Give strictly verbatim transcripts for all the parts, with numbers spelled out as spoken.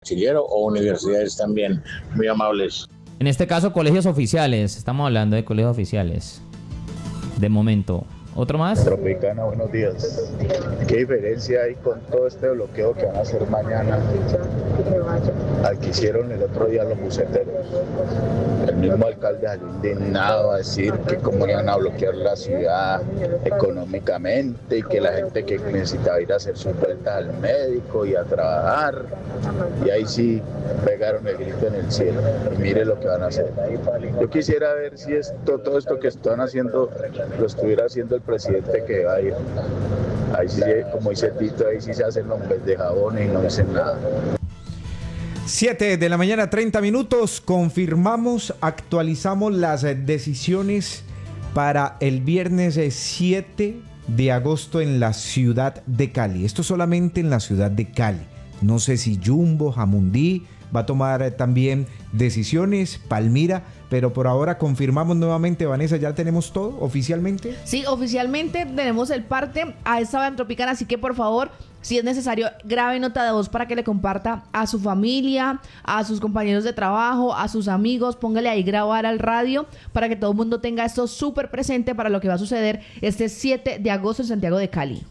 bachillero o universidades también. Muy amables. En este caso, colegios oficiales. Estamos hablando de colegios oficiales. De momento. ¿Otro más? Tropicana, buenos días. ¿Qué diferencia hay con todo este bloqueo que van a hacer mañana al que hicieron el otro día los buceteros? El mismo alcalde salió indignado a decir que cómo iban a bloquear la ciudad económicamente y que la gente que necesitaba ir a hacer sus vueltas al médico y a trabajar. Y ahí sí pegaron el grito en el cielo. Y mire lo que van a hacer. Yo quisiera ver si esto, todo esto que están haciendo lo estuviera haciendo el presidente que va a ir. Ahí sí, como dice Tito, ahí sí se hacen los de jabones y no dicen nada. siete de la mañana, treinta minutos. Confirmamos, actualizamos las decisiones para el viernes siete de agosto en la ciudad de Cali. Esto solamente en la ciudad de Cali. No sé si Jumbo, Jamundí va a tomar también decisiones, Palmira, pero por ahora confirmamos nuevamente, Vanessa, ¿ya tenemos todo oficialmente? Sí, oficialmente tenemos el parte a esta hora en Tropicana, así que por favor, si es necesario, grabe nota de voz para que le comparta a su familia, a sus compañeros de trabajo, a sus amigos, póngale ahí grabar al radio para que todo el mundo tenga esto súper presente para lo que va a suceder este siete de agosto en Santiago de Cali.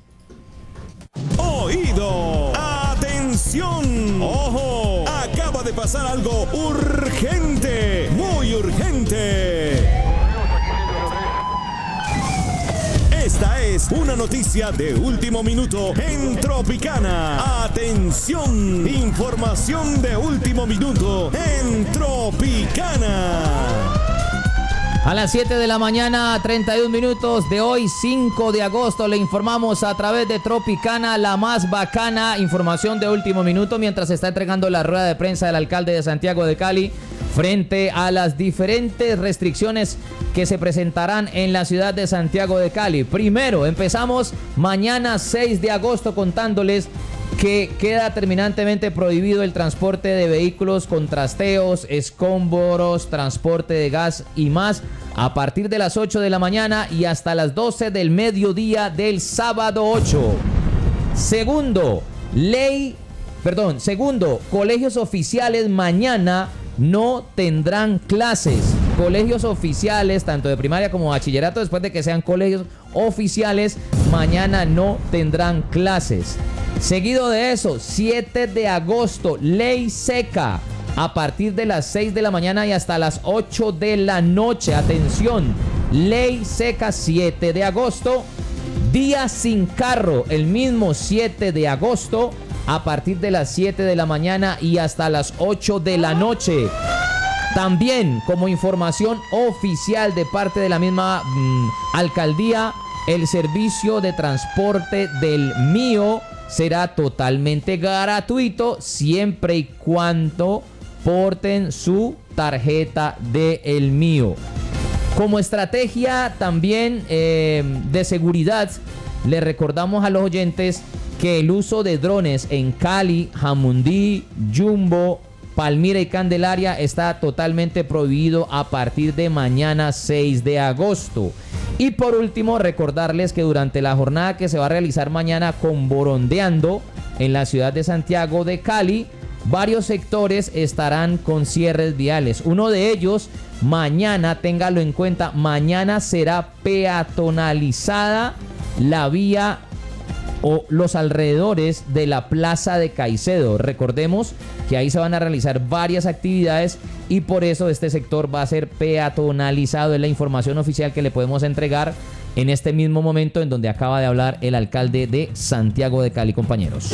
Oído, atención, ojo, acaba de pasar algo urgente, muy urgente. Esta es una noticia de último minuto en Tropicana. Atención, información de último minuto en Tropicana. A las siete de la mañana, treinta y un minutos de hoy, cinco de agosto, le informamos a través de Tropicana, la más bacana información de último minuto, mientras se está entregando la rueda de prensa del alcalde de Santiago de Cali frente a las diferentes restricciones que se presentarán en la ciudad de Santiago de Cali. Primero, empezamos mañana seis de agosto contándoles que queda terminantemente prohibido el transporte de vehículos con trasteos, escombros, transporte de gas y más a partir de las ocho de la mañana y hasta las doce del mediodía del sábado ocho. Segundo, ley, perdón, segundo, colegios oficiales mañana no tendrán clases. Colegios oficiales, tanto de primaria como bachillerato, después de que sean colegios oficiales, mañana no tendrán clases. Seguido de eso, siete de agosto, ley seca, a partir de las seis de la mañana y hasta las ocho de la noche. Atención, ley seca, siete de agosto. Día sin carro, el mismo siete de agosto, a partir de las siete de la mañana y hasta las ocho de la noche. También, como información oficial de parte de la misma mmm, alcaldía, el servicio de transporte del Mío será totalmente gratuito siempre y cuando porten su tarjeta de El Mío. Como estrategia también eh, de seguridad, le recordamos a los oyentes que el uso de drones en Cali, Jamundí, Jumbo, Palmira y Candelaria está totalmente prohibido a partir de mañana seis de agosto. Y por último, recordarles que durante la jornada que se va a realizar mañana con Borondeando en la ciudad de Santiago de Cali, varios sectores estarán con cierres viales. Uno de ellos, mañana, téngalo en cuenta, mañana será peatonalizada la vía o los alrededores de la Plaza de Caicedo. Recordemos que ahí se van a realizar varias actividades y por eso este sector va a ser peatonalizado. Es la información oficial que le podemos entregar en este mismo momento en donde acaba de hablar el alcalde de Santiago de Cali, compañeros.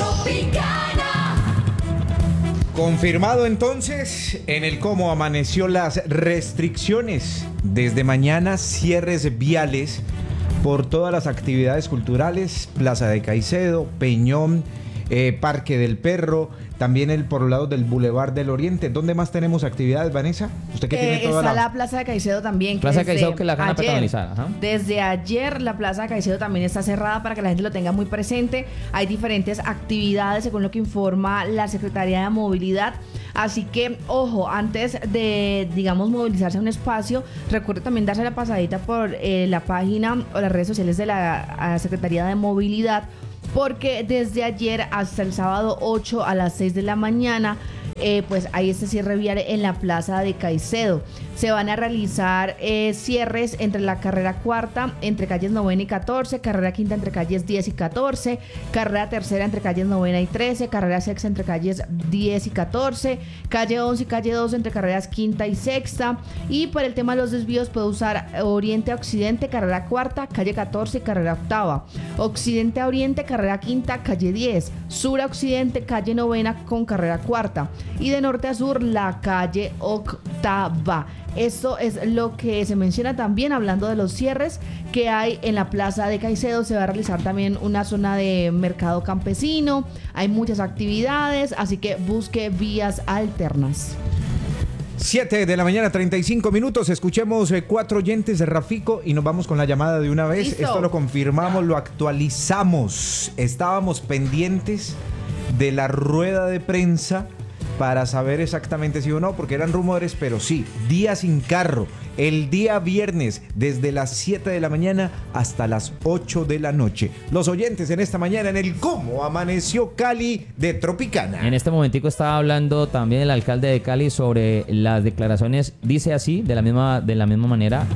Confirmado entonces en el cómo amaneció las restricciones. Desde mañana cierres viales por todas las actividades culturales, Plaza de Caicedo, Peñón, eh, Parque del Perro, también el por los lados del Boulevard del Oriente. ¿Dónde más tenemos actividades, Vanessa? Usted que eh, tiene toda está la... la Plaza de Caicedo también. Plaza de Caicedo que la van a ayer, peatonalizar. Ajá. Desde ayer la Plaza de Caicedo también está cerrada para que la gente lo tenga muy presente. Hay diferentes actividades según lo que informa la Secretaría de Movilidad. Así que, ojo, antes de, digamos, movilizarse a un espacio, recuerde también darse la pasadita por eh, la página o las redes sociales de la Secretaría de Movilidad, porque desde ayer hasta el sábado ocho a las seis de la mañana eh, pues hay este cierre vial en la plaza de Caicedo. Se van a realizar eh, cierres entre la carrera cuarta, entre calles novena y catorce, carrera quinta entre calles diez y catorce, carrera tercera entre calles novena y trece, carrera sexta entre calles diez y catorce, calle once y calle doce entre carreras quinta y sexta. Y por el tema de los desvíos puede usar oriente a occidente, carrera cuarta, calle catorce y carrera octava, occidente a oriente, carrera quinta, calle diez, sur a occidente, calle novena con carrera cuarta, y de norte a sur la calle octava. Esto es lo que se menciona también hablando de los cierres que hay en la plaza de Caicedo. Se va a realizar también una zona de mercado campesino, hay muchas actividades, así que busque vías alternas. siete de la mañana, treinta y cinco minutos. Escuchemos eh, cuatro oyentes de Rafico y nos vamos con la llamada de una vez. ¿Listo? Esto lo confirmamos, lo actualizamos. Estábamos pendientes de la rueda de prensa para saber exactamente si o no, porque eran rumores, pero sí, día sin carro, el día viernes, desde las siete de la mañana hasta las ocho de la noche. Los oyentes en esta mañana en el Cómo Amaneció Cali de Tropicana. En este momentico estaba hablando también el alcalde de Cali sobre las declaraciones, dice así, de la misma, de la misma manera: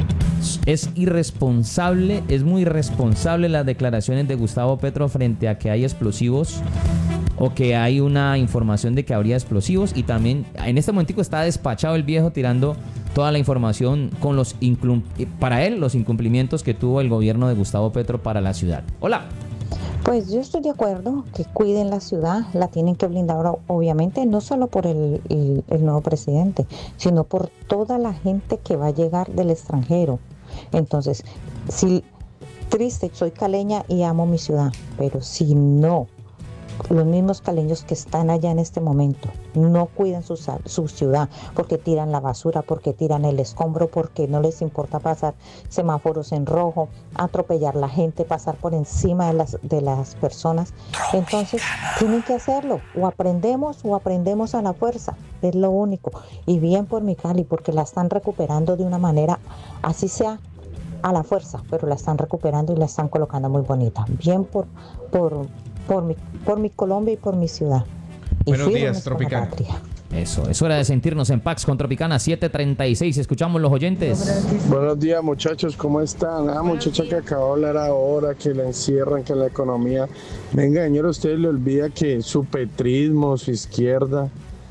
es irresponsable, es muy irresponsable las declaraciones de Gustavo Petro frente a que hay explosivos o que hay una información de que habría explosivos, y también en este momentico está despachado el viejo tirando toda la información con los inclum- para él los incumplimientos que tuvo el gobierno de Gustavo Petro para la ciudad. Hola. Pues yo estoy de acuerdo que cuiden la ciudad, la tienen que blindar obviamente, no solo por el, el, el nuevo presidente, sino por toda la gente que va a llegar del extranjero. Entonces, si triste, soy caleña y amo mi ciudad, pero si no, los mismos caleños que están allá en este momento no cuidan su, su ciudad, porque tiran la basura, porque tiran el escombro, porque no les importa pasar semáforos en rojo, atropellar la gente, pasar por encima de las, de las personas. Entonces tienen que hacerlo, o aprendemos o aprendemos a la fuerza, es lo único. Y bien por mi Cali, porque la están recuperando de una manera, así sea a la fuerza, pero la están recuperando y la están colocando muy bonita. Bien por por por mi, por mi Colombia y por mi ciudad. Y buenos días, firmes con la Tropicana. patria. Eso, es hora de sentirnos en Pax con Tropicana siete treinta y seis. Escuchamos los oyentes. Buenos días, muchachos, ¿cómo están? Ah, muchacha que acabo de hablar ahora, que la encierran, que la economía. Venga, señor, usted le olvida que su petrismo, su izquierda,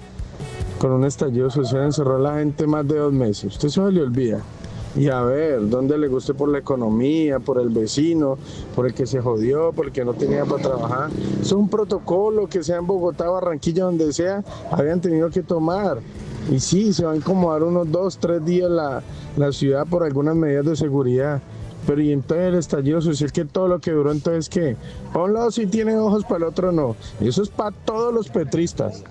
con un estallido social encerró a la gente más de dos meses. Usted se le olvida. Y a ver, ¿dónde le guste por la economía, por el vecino, por el que se jodió, por el que no tenía para trabajar? Es un protocolo que sea en Bogotá, Barranquilla, donde sea, habían tenido que tomar. Y sí, se va a incomodar unos dos, tres días la, la ciudad por algunas medidas de seguridad. Pero y entonces el estallido social, que todo lo que duró, entonces ¿qué? Para un lado sí tiene ojos, para el otro no. Y eso es para todos los petristas.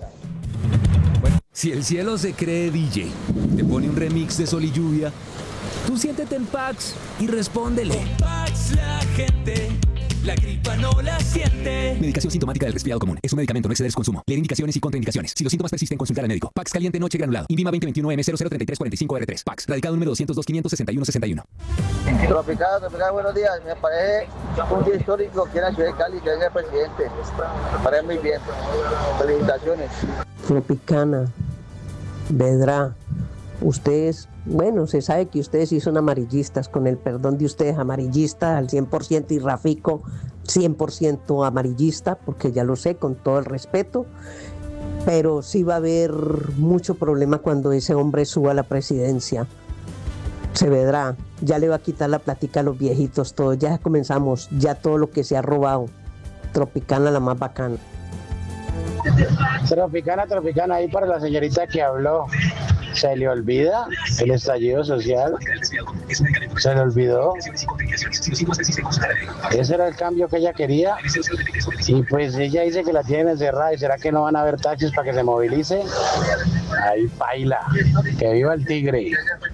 Si el cielo se cree D J, te pone un remix de Sol y Lluvia, tú siéntete en Pax y respóndele. Con Pax la gente, la gripa no la siente. Medicación sintomática del resfriado común. Es un medicamento, no exceder su consumo. Leer indicaciones y contraindicaciones. Si los síntomas persisten, consultar al médico. Pax caliente noche granulado. Invima veinte veintiuno M cero cero treinta y tres cuarenta y cinco R tres. Pax. Radicado número doscientos dos quinientos sesenta y uno sesenta y uno. Tropicana, Tropicana, buenos días. Me parece un día histórico que en la ciudad de Cali que venga el presidente. Me parece muy bien. Felicitaciones. Tropicana, Vedra, ustedes, bueno, se sabe que ustedes sí son amarillistas, con el perdón de ustedes, amarillistas al cien por ciento, y Rafico cien por ciento amarillista, porque ya lo sé, con todo el respeto, pero sí va a haber mucho problema cuando ese hombre suba a la presidencia. Se vedrá, ya le va a quitar la plática a los viejitos, todos, ya comenzamos, ya todo lo que se ha robado. Tropicana, la más bacana. Tropicana, Tropicana, ahí para la señorita que habló. ¿Se le olvida el estallido social? ¿Se le olvidó? Ese era el cambio que ella quería. Y pues ella dice que la tienen encerrada. ¿Y será que no van a haber taxis para que se movilice? Ahí baila. Que viva el tigre.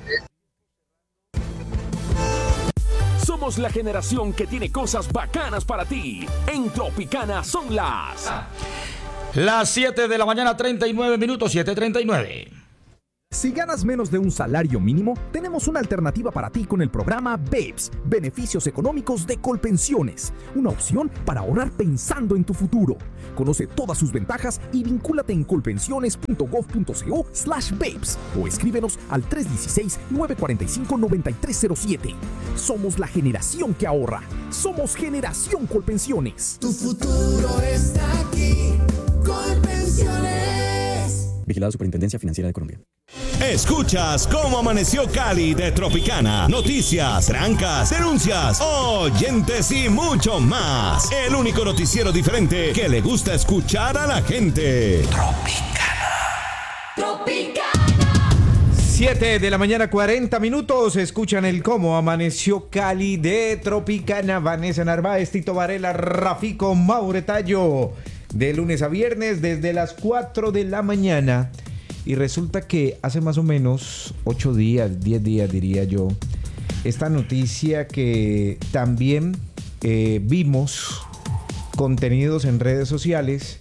Somos la generación que tiene cosas bacanas para ti. En Tropicana son las... Las siete de la mañana, treinta y nueve minutos, siete treinta y nueve. Si ganas menos de un salario mínimo, tenemos una alternativa para ti con el programa B E P S, Beneficios Económicos de Colpensiones, una opción para ahorrar pensando en tu futuro. Conoce todas sus ventajas y vincúlate en colpensiones.gov.co slash B E P S o escríbenos al tres uno seis, nueve cuatro cinco, nueve tres cero siete. Somos la generación que ahorra. Somos Generación Colpensiones. Tu futuro está aquí. Colpensiones. Vigilado Superintendencia Financiera de Colombia. Escuchas cómo amaneció Cali de Tropicana. Noticias, trancas, denuncias, oyentes y mucho más. El único noticiero diferente que le gusta escuchar a la gente. Tropicana. Tropicana. siete de la mañana, cuarenta minutos. Escuchan el cómo amaneció Cali de Tropicana. Vanessa Narváez, Tito Varela, Rafico Mauretallo. De lunes a viernes desde las cuatro de la mañana. Y resulta que hace más o menos ocho días, diez días diría yo, esta noticia que también eh, vimos contenidos en redes sociales,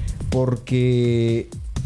porque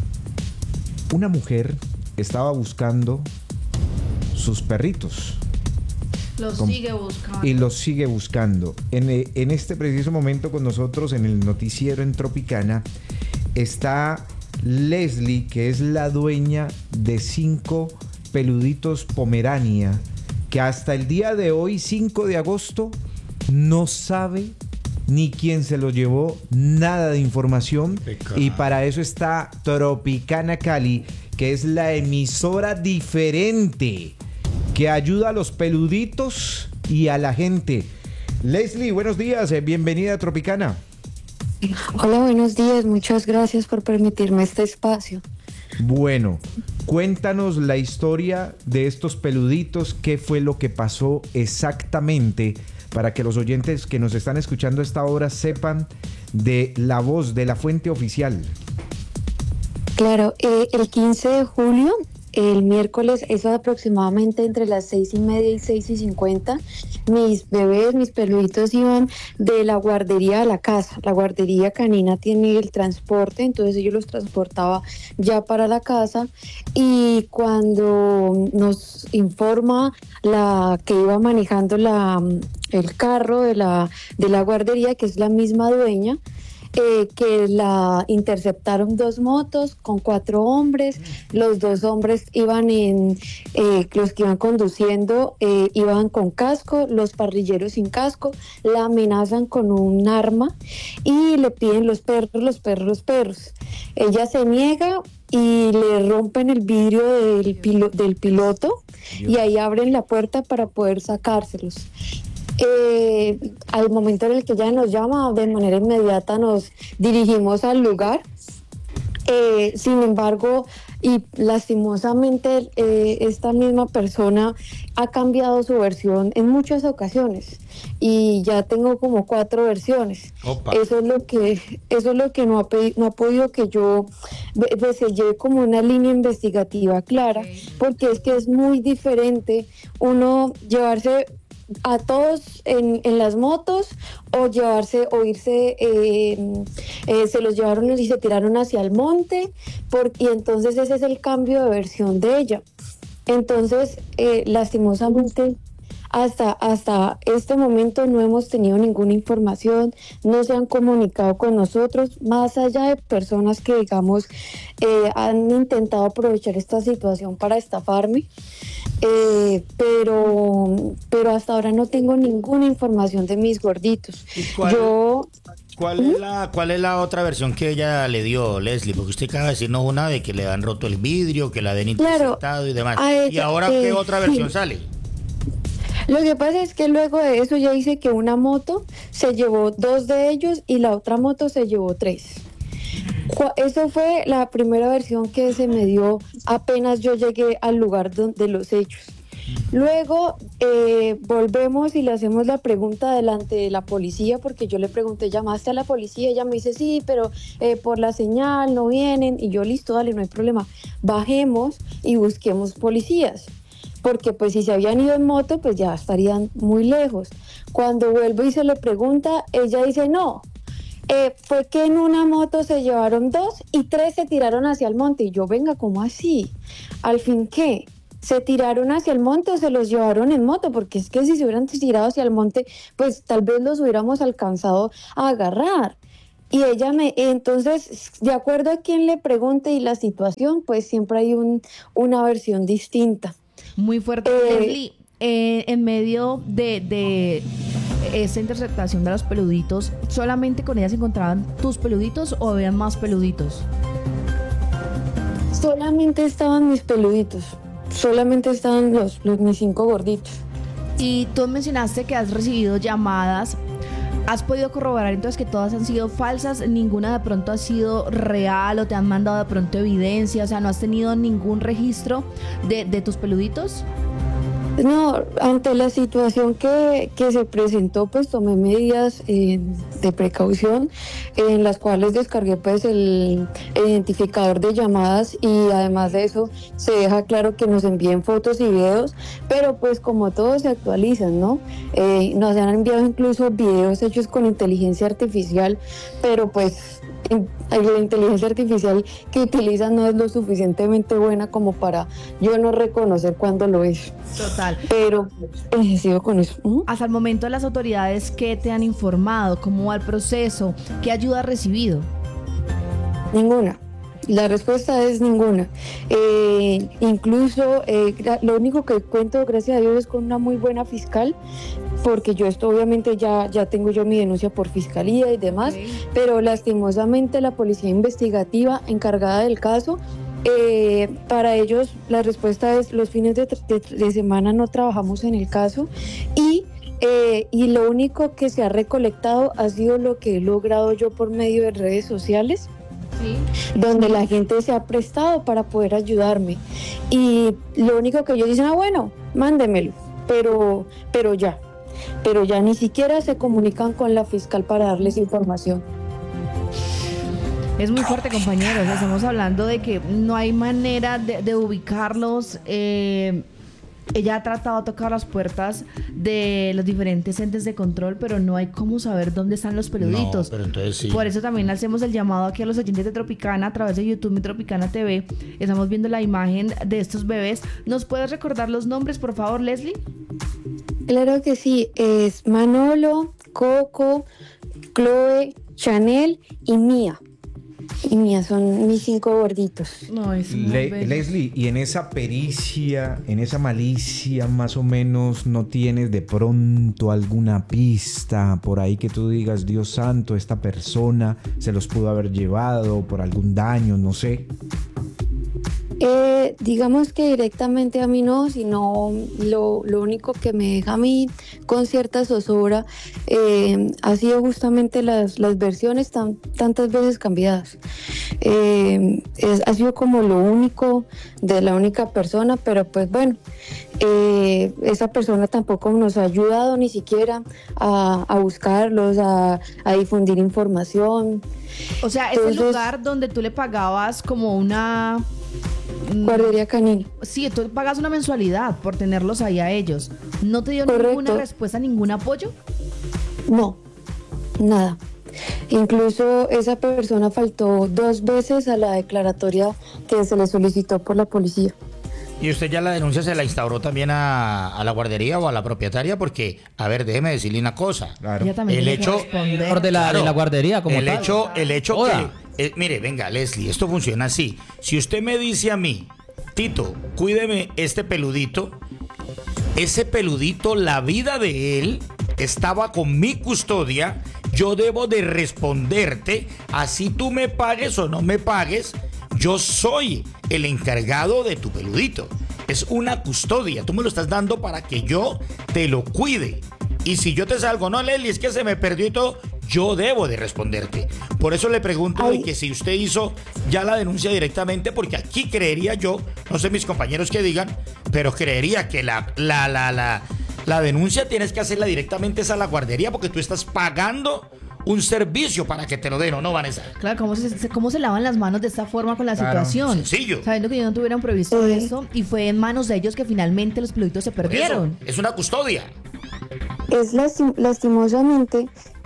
una mujer estaba buscando sus perritos. Los Con, sigue buscando. Y los sigue buscando. En, en este preciso momento con nosotros en el noticiero en Tropicana está Leslie, que es la dueña de cinco peluditos Pomerania, que hasta el día de hoy, cinco de agosto, no sabe ni quién se los llevó, nada de información. Y para eso está Tropicana Cali, que es la emisora diferente que ayuda a los peluditos y a la gente. Leslie, buenos días, eh, bienvenida a Tropicana. Hola, buenos días, muchas gracias por permitirme este espacio. Bueno, cuéntanos la historia de estos peluditos, qué fue lo que pasó exactamente, para que los oyentes que nos están escuchando a esta hora sepan de la voz, de la fuente oficial. Claro, eh, el quince de julio, el miércoles, eso aproximadamente entre las seis y media y seis y cincuenta, mis bebés, mis peluditos iban de la guardería a la casa. La guardería canina tiene el transporte, entonces yo los transportaba ya para la casa, y cuando nos informa la que iba manejando la, el carro de la, de la guardería, que es la misma dueña, Eh, que la interceptaron dos motos con cuatro hombres. Los dos hombres iban en, eh, los que iban conduciendo eh, iban con casco, los parrilleros sin casco, la amenazan con un arma y le piden los perros, los perros, los perros. Ella se niega y le rompen el vidrio del, pilo, del piloto y ahí abren la puerta para poder sacárselos. Eh, al momento en el que ella nos llama, de manera inmediata nos dirigimos al lugar. Eh, sin embargo, y lastimosamente eh, esta misma persona ha cambiado su versión en muchas ocasiones y ya tengo como cuatro versiones. Opa. Eso es lo que eso es lo que no ha, no ha podido que yo deselle como una línea investigativa clara, porque es que es muy diferente uno llevarse a todos en, en las motos o llevarse o irse eh, eh, se los llevaron y se tiraron hacia el monte por, y entonces ese es el cambio de versión de ella. Entonces eh, lastimosamente hasta, hasta este momento no hemos tenido ninguna información, no se han comunicado con nosotros, más allá de personas que digamos eh, han intentado aprovechar esta situación para estafarme. Eh, pero pero hasta ahora no tengo ninguna información de mis gorditos. ¿Cuál, Yo ¿cuál, ¿Mm? es la, ¿Cuál es la otra versión que ella le dio, Leslie? Porque usted acaba de decirnos una de que le han roto el vidrio, que la han interceptado, claro, y demás. Ella, ¿y ahora eh, qué otra versión sí. sale? Lo que pasa es que luego de eso ya dice que una moto se llevó dos de ellos y la otra moto se llevó tres. Eso fue la primera versión que se me dio apenas yo llegué al lugar de los hechos. Luego eh, volvemos y le hacemos la pregunta delante de la policía, porque yo le pregunté, ¿llamaste a la policía? Ella me dice, sí, pero eh, por la señal no vienen. Y yo, listo, dale, no hay problema. Bajemos y busquemos policías, porque pues si se habían ido en moto, pues ya estarían muy lejos. Cuando vuelvo y se le pregunta, ella dice, no, eh, fue que en una moto se llevaron dos y tres se tiraron hacia el monte. Y yo, venga, ¿cómo así? ¿Al fin qué? ¿Se tiraron hacia el monte o se los llevaron en moto? Porque es que si se hubieran tirado hacia el monte, pues tal vez los hubiéramos alcanzado a agarrar. Y ella me, entonces, de acuerdo a quien le pregunte y la situación, pues siempre hay un, una versión distinta. Muy fuerte. Eh, Leslie, eh, en medio de, de esa interceptación de los peluditos, ¿solamente con ella se encontraban tus peluditos o había más peluditos? Solamente estaban mis peluditos, solamente estaban los, los mis cinco gorditos. Y tú mencionaste que has recibido llamadas. ¿Has podido corroborar entonces que todas han sido falsas? ¿Ninguna de pronto ha sido real o te han mandado de pronto evidencia? O sea, ¿no has tenido ningún registro de, de tus peluditos? No, ante la situación que, que se presentó, pues tomé medidas eh, de precaución, en las cuales descargué pues el identificador de llamadas y además de eso se deja claro que nos envíen fotos y videos, pero pues como todo se actualizan, ¿no? Eh, nos han enviado incluso videos hechos con inteligencia artificial, pero pues la inteligencia artificial que utilizan no es lo suficientemente buena como para yo no reconocer cuándo lo es. Total. Pero eh, sigo con eso. ¿Mm? Hasta el momento, las autoridades, ¿qué te han informado? ¿Cómo va el proceso? ¿Qué ayuda has recibido? Ninguna. La respuesta es ninguna. Eh, incluso eh, lo único que cuento, gracias a Dios, es con una muy buena fiscal, porque yo esto obviamente ya, ya tengo yo mi denuncia por fiscalía y demás, okay. Pero lastimosamente la policía investigativa encargada del caso, eh, para ellos la respuesta es los fines de, de, de semana no trabajamos en el caso y Eh, y lo único que se ha recolectado ha sido lo que he logrado yo por medio de redes sociales. Sí. Donde la gente se ha prestado para poder ayudarme y lo único que ellos dicen, ah bueno, mándemelo, pero, pero ya, pero ya ni siquiera se comunican con la fiscal para darles información. Es muy fuerte, compañeros, estamos hablando de que no hay manera de, de ubicarlos. eh, Ella ha tratado de tocar las puertas de los diferentes entes de control, pero no hay cómo saber dónde están los peluditos. No, pero entonces sí. Por eso también hacemos el llamado aquí a los oyentes de Tropicana a través de YouTube y Tropicana T V. Estamos viendo la imagen de estos bebés. ¿Nos puedes recordar los nombres, por favor, Leslie? Claro que sí. Es Manolo, Coco, Chloe, Chanel y Mía. Y Mía son mis cinco gorditos. No, es Le- Leslie, y en esa pericia, en esa malicia, más o menos, ¿no tienes de pronto alguna pista por ahí que tú digas, Dios santo, esta persona se los pudo haber llevado por algún daño, no sé? Eh, digamos que directamente a mí no, sino lo, lo único que me deja a mí con cierta zozobra eh, ha sido justamente las, las versiones tan, tantas veces cambiadas. Eh, es, ha sido como lo único de la única persona, pero pues bueno, eh, esa persona tampoco nos ha ayudado ni siquiera a, a buscarlos, a, a difundir información. O sea, es el lugar donde tú le pagabas como una... guardería canina. Sí, tú pagas una mensualidad por tenerlos ahí a ellos. ¿No te dio Correcto. ninguna respuesta, ningún apoyo? No, nada. Incluso esa persona faltó dos veces a la declaratoria que se le solicitó por la policía. ¿Y usted ya la denuncia se la instauró también a, a la guardería o a la propietaria? Porque, a ver, déjeme decirle una cosa. Claro. Ella también El tiene que hecho, responder. Por de la, de la guardería, como el tal. hecho, el hecho Joda. que, eh, mire, venga, Leslie, esto funciona así. Si usted me dice a mí, Tito, cuídeme este peludito, ese peludito, la vida de él estaba con mi custodia, yo debo de responderte, así tú me pagues o no me pagues, yo soy el encargado de tu peludito. Es una custodia, tú me lo estás dando para que yo te lo cuide. Y si yo te salgo, no, Leslie, es que se me perdió y todo, yo debo de responderte. Por eso le pregunto de que si usted hizo ya la denuncia directamente, porque aquí creería yo, no sé mis compañeros que digan, pero creería que la, la, la, la, la denuncia tienes que hacerla directamente a la guardería, porque tú estás pagando un servicio para que te lo den, ¿o no, Vanessa? Claro, ¿cómo se, cómo se lavan las manos de esta forma con la Claro, situación? sencillo. Sabiendo que ellos no tuvieron previsto eso y fue en manos de ellos que finalmente los peluditos se perdieron. Eso, es una custodia. Es lastim- lastimosamente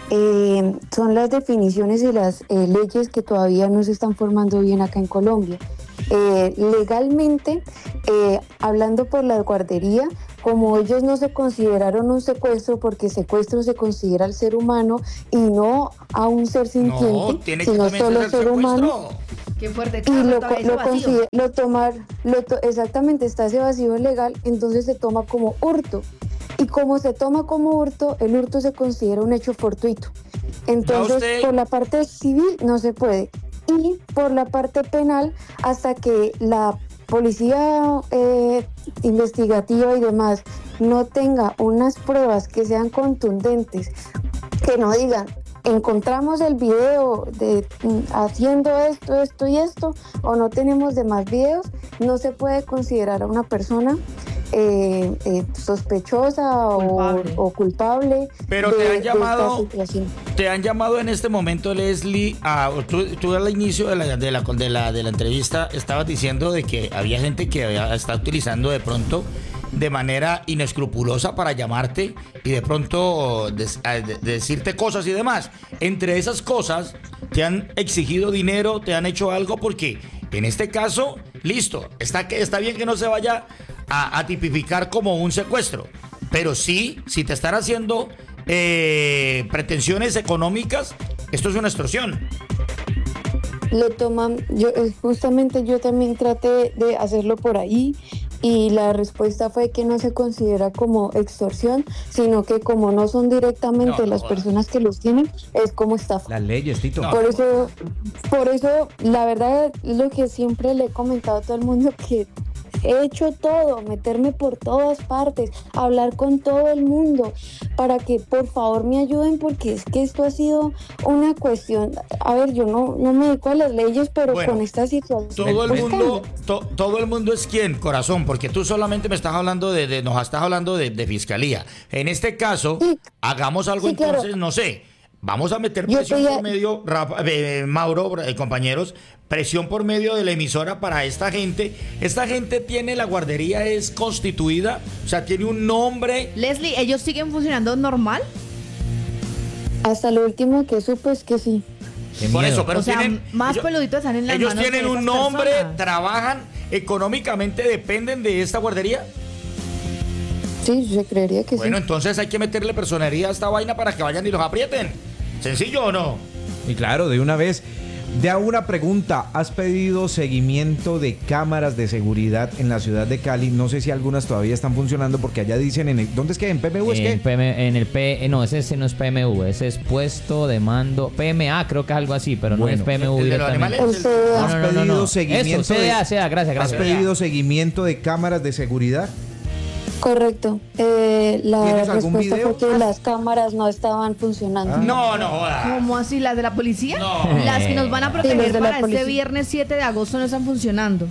eh, son las definiciones y las eh, leyes que todavía no se están formando bien acá en Colombia. Eh, legalmente, eh, hablando por la guardería, como ellos no se consideraron un secuestro, porque secuestro se considera al ser humano y no a un ser sintiente, No, tiene que sino también solo ser ser humano. secuestro. Qué fuerte, Y claro, lo, todavía lo, ese vacío. consider- lo tomar, lo to- exactamente, está ese vacío legal, entonces se toma como hurto. Y como se toma como hurto, el hurto se considera un hecho fortuito. Entonces, usted- por la parte civil no se puede. Y por la parte penal, hasta que la policía eh, investigativa y demás no tenga unas pruebas que sean contundentes, que no digan, encontramos el video de mm, haciendo esto, esto y esto, o no tenemos demás videos, no se puede considerar a una persona eh, eh, sospechosa Culpable. O, o culpable. Pero de- te han de esta llamado, situación. te han llamado en este momento, Leslie, a, tú, tú al inicio de la, de, la, de, la, de la entrevista estabas diciendo de que había gente que había, está utilizando de pronto de manera inescrupulosa para llamarte y de pronto des- a- de- decirte cosas y demás. Entre esas cosas, te han exigido dinero, te han hecho algo, porque en este caso, listo, está, que, está bien que no se vaya a, a tipificar como un secuestro, pero sí, si te están haciendo eh, pretensiones económicas, esto es una extorsión. Lo toman, yo eh, justamente yo también traté de hacerlo por ahí y la respuesta fue que no se considera como extorsión, sino que como no son directamente No, las joda. personas que los tienen, es como estafa. Las leyes, Tito. Por eso, por eso, la verdad, lo que siempre le he comentado a todo el mundo, que he hecho todo, meterme por todas partes, hablar con todo el mundo, para que por favor me ayuden, porque es que esto ha sido una cuestión, a ver, yo no, no me dedico a las leyes, pero Bueno, con esta situación. Todo el pues, mundo, to- todo el mundo es quien, corazón, porque tú solamente me estás hablando de, de- nos estás hablando de, de fiscalía. En este caso, hagamos algo sí, claro. entonces, no sé, vamos a meter Yo presión te- por medio, Rafa- eh, Mauro, eh, compañeros, presión por medio de la emisora para esta gente. Esta gente tiene, la guardería es constituida, o sea, tiene un nombre. Leslie, ¿ellos siguen funcionando normal? Hasta lo último que supe es que sí. Por eso, pero o sea, tienen, más ellos- peluditos están en las ellos manos tienen de un esas nombre, personas. trabajan económicamente, dependen de esta guardería. Sí, yo creería que Bueno, sí. entonces hay que meterle personería a esta vaina para que vayan y los aprieten. ¿Sencillo o no? Y claro, de una vez. De una pregunta, ¿has pedido seguimiento de cámaras de seguridad en la ciudad de Cali? No sé si algunas todavía están funcionando porque allá dicen en el, ¿dónde es que? ¿En P M U es En, que? P M en el P, eh, no, ese, ese no es P M U, ese es puesto de mando, P M A creo que es algo así, pero no Bueno, es P M U el de los directamente. animales, el- No, ¿Has no, no, no, pedido no. seguimiento Eso, C D A, de- C D A, gracias, ¿Has gracias. pedido seguimiento de cámaras de seguridad? Correcto. Eh, la ¿Tienes algún respuesta video? fue que las cámaras no estaban funcionando. No, no joda. ¿Cómo así? ¿Las de la policía? No. Las que nos van a Sí, proteger las de la para este policía. viernes siete de agosto no están funcionando.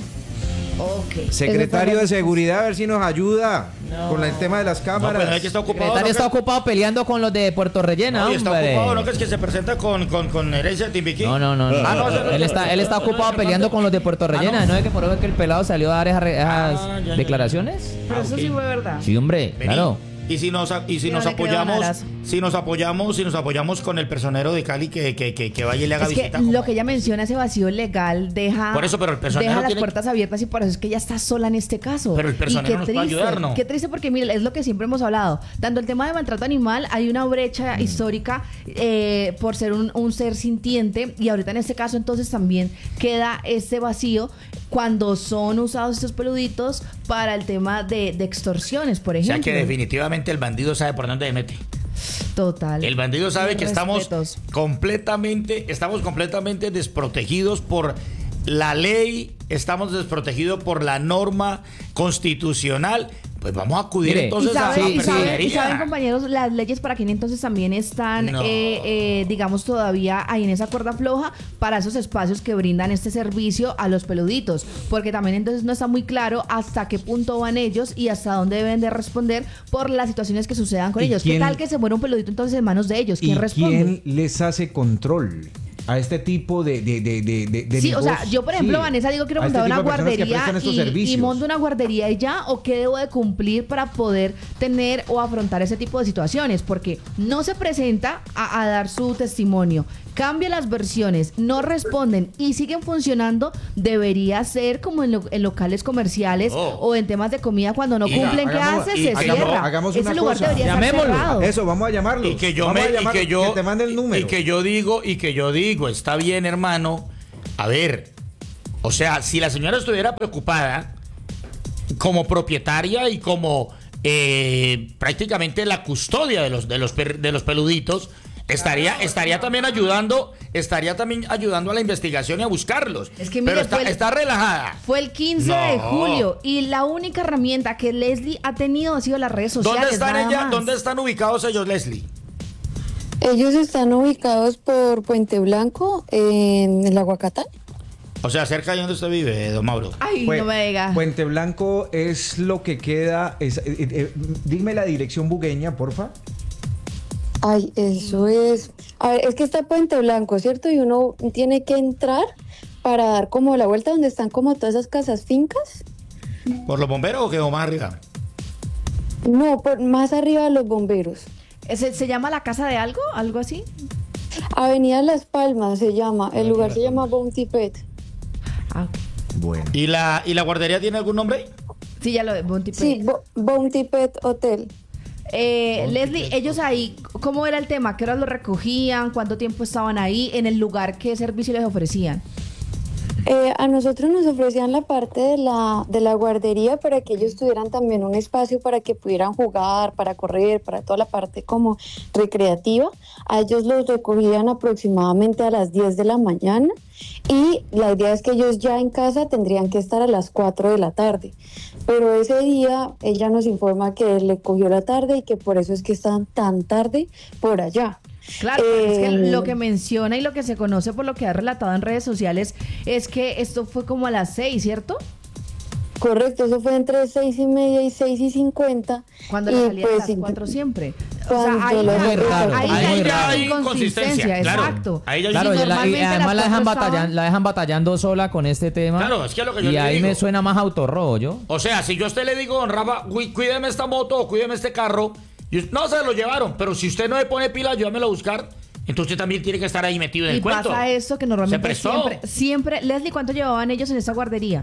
Ok. Secretario de Seguridad, a ver si nos ayuda con el tema de las No, cámaras. pero es que está El ocupado. secretario ¿no? está ocupado peleando con los de Puerto Rellena, No, y está hombre. ocupado, ¿no? Que es que se presenta con, con, con herencia de Timbiquí. No, no, no, no. Ah, no, eso- él está, él está eso- ocupado eso- peleando con los de Puerto Rellena. Ah, ¿No es que por eso es que el pelado salió a dar esas, esas Ah, ya, ya, declaraciones? Pero eso sí fue verdad. Sí, hombre, Vení. claro. Y si nos, y si Yo nos no le creo a apoyamos, Naras. si nos apoyamos, si nos apoyamos con el personero de Cali que, que, que, que vaya y le haga Es que visita. lo que ella menciona, ese vacío legal, deja, Por eso, pero el personero deja las tiene- puertas abiertas y por eso es que ella está sola en este caso. Pero el personero Y qué nos puede triste, ayudar, ¿no? Qué triste porque, mire, es lo que siempre hemos hablado. Tanto el tema de maltrato animal, hay una brecha histórica eh, por ser un, un ser sintiente y ahorita en este caso entonces también queda ese vacío cuando son usados estos peluditos para el tema de, de extorsiones, por O sea ejemplo. que definitivamente el bandido sabe por dónde se mete. Total. El bandido sabe Mis que estamos respetos. completamente, estamos completamente desprotegidos por la ley, estamos desprotegidos por la norma constitucional. Pues vamos a acudir Mire, entonces y a saben, la y saben- y personería. saben, compañeros, las leyes para quien entonces también están, No. eh, eh, digamos, todavía ahí en esa cuerda floja para esos espacios que brindan este servicio a los peluditos, porque también entonces no está muy claro hasta qué punto van ellos y hasta dónde deben de responder por las situaciones que sucedan con ¿Y ellos. quién- ¿Qué tal que se muera un peludito entonces en manos de ellos? ¿Y ¿Quién responde? quién les hace control? a este tipo de, de, de, de, de, de Sí, o sea, negocios. yo por ejemplo, Sí, Vanessa, digo quiero a este montar tipo una de personas que guardería prestan estos y, y servicios. monto una guardería y ya, o qué debo de cumplir para poder tener o afrontar ese tipo de situaciones, porque no se presenta a, a dar su testimonio, cambia las versiones, no responden y siguen funcionando, debería ser como en, lo- en locales comerciales Oh. o en temas de comida cuando no Y- cumplen, ¿qué Hagamos- hace? y- Se hagamos- cierra. hagamos Ese una lugar cosa. debería estar Llamémoslo. cerrado. Eso, vamos a llamarlo. Y que yo vamos me a llamar- y que yo que te mande el número. y que yo digo y que yo digo, está bien, hermano. A ver, o sea, si la señora estuviera preocupada como propietaria y como eh, prácticamente la custodia de los de los per- de los peluditos, estaría estaría también ayudando, estaría también ayudando a la investigación y a buscarlos. Es que mire, pero está, fue el- está relajada. Fue el quince No. de julio y la única herramienta que Leslie ha tenido ha sido las redes sociales. ¿Dónde están nada ella? más. ¿Dónde están ubicados ellos, Leslie? Ellos están ubicados por Puente Blanco, en el Aguacatán. O sea, cerca de donde usted vive, don Mauro. Ay, Pue- no me diga. Puente Blanco es lo que queda. Es, eh, eh, dime la dirección bugueña, porfa. Ay, eso es... A ver, es que está Puente Blanco, ¿cierto? Y uno tiene que entrar para dar como la vuelta donde están como todas esas casas fincas. ¿Por los bomberos o quedó más arriba? No, por, más arriba de los bomberos. ¿Se, se llama la casa de algo? ¿Algo así? Avenida Las Palmas se llama. El lugar se llama Bounty Pet. Ah, Bueno. ¿Y la, ¿Y la guardería tiene algún nombre? sí, ya lo de Bounty Pet. Sí, Bo- Bounty Pet Hotel. Eh, Leslie, ellos ahí, ¿cómo era el tema? ¿Qué horas lo recogían? ¿Cuánto tiempo estaban ahí? ¿En el lugar qué servicio les ofrecían? Eh, a nosotros nos ofrecían la parte de la, de la guardería para que ellos tuvieran también un espacio para que pudieran jugar, para correr, para toda la parte como recreativa. A ellos los recogían aproximadamente a las diez de la mañana y la idea es que ellos ya en casa tendrían que estar a las cuatro de la tarde. Pero ese día ella nos informa que le cogió la tarde y que por eso es que están tan tarde por allá. Claro, pero es que Eh, lo que menciona y lo que se conoce por lo que ha relatado en redes sociales es que esto fue como a las seis, ¿cierto? Correcto, eso fue entre seis y media y seis y cincuenta. Cuando y le salía pues, a las cuatro siempre. O cuando sea, ahí lo- ya, Muy raro, ahí ahí ya muy hay raro. Hay inconsistencia, inconsistencia, claro. exacto. Ahí ya hay Claro, y, la- y normalmente además las la dejan, cuatro batallan- estaban- la dejan batallando sola con este tema. Claro, es que es lo que yo y le ahí digo. me suena más autorrollo. O sea, si yo a usted le digo, don Rafa, "Cuí- cuídeme esta moto o cuídeme este carro", y us- no se lo llevaron, pero si usted no le pone pila, ayúdamelo a buscar, entonces usted también tiene que estar ahí metido en Y el cuento. pasa eso que Se normalmente prestó. siempre, siempre, Leslie, ¿cuánto llevaban ellos en esa guardería?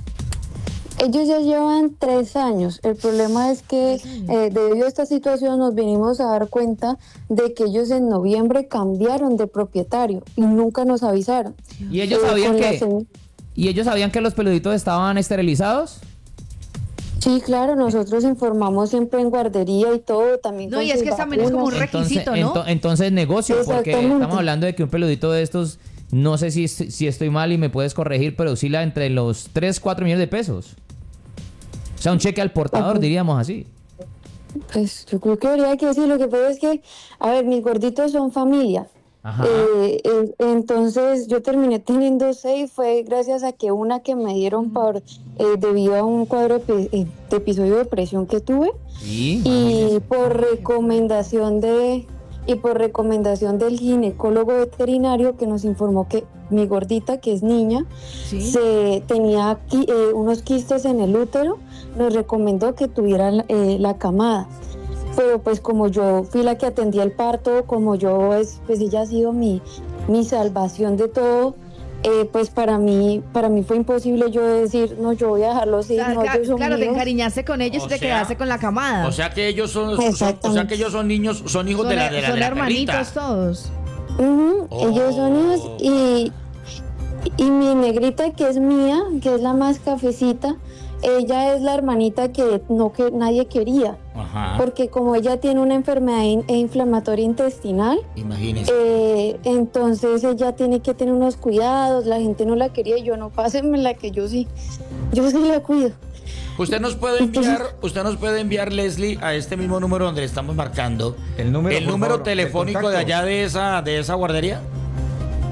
Ellos ya llevan tres años. El problema es que eh, debido a esta situación nos vinimos a dar cuenta de que ellos en noviembre cambiaron de propietario y nunca nos avisaron. ¿Y ellos Eh, sabían con la que se- y ellos sabían que los peluditos estaban esterilizados? Sí, claro, nosotros informamos siempre en guardería y todo, también No, con y es sus que también es como un vacunas. requisito, ¿no? ento- entonces negocio, porque Exactamente. estamos hablando de que un peludito de estos, no sé si, si estoy mal y me puedes corregir, pero oscila entre los tres, cuatro millones de pesos. O sea, un cheque al portador, Ajá. diríamos así. Pues yo creo que habría que decir, lo que pasa es que, a ver, mis gorditos son familia. Ajá. Eh, eh, entonces yo terminé teniendo seis, fue gracias a que una que me dieron por eh, debido a un cuadro de, eh, de episodio de depresión que tuve Sí. y por recomendación de y por recomendación del ginecólogo veterinario que nos informó que mi gordita, que es niña, Sí. se tenía qui- eh, unos quistes en el útero, nos recomendó que tuviera eh, la camada. Pero pues como yo fui la que atendía el parto, como yo, es, pues ella ha sido mi, mi salvación de todo, eh, pues para mí para mí fue imposible yo decir, no, yo voy a dejarlos ir, Claro, no, claro, ellos son claro, te míos. encariñaste con ellos O y te sea- quedaste con la camada. O sea que ellos son, son- o sea Exactamente. que ellos son niños, son hijos son de la de la, son de la hermanitos perrita. todos. Ujú, Oh. ellos son hijos y, y mi negrita que es mía, que es la más cafecita, ella es la hermanita que no que nadie quería, Ajá. porque como ella tiene una enfermedad in- e inflamatoria intestinal, Imagínese. eh, entonces ella tiene que tener unos cuidados, la gente no la quería y yo no, pásenme la que yo sí, yo sí la cuido. Usted nos puede enviar, usted nos puede enviar, Leslie, a este mismo número donde le estamos marcando El número, el por número favor, de telefónico de, contacto. allá de esa de esa guardería. Sí,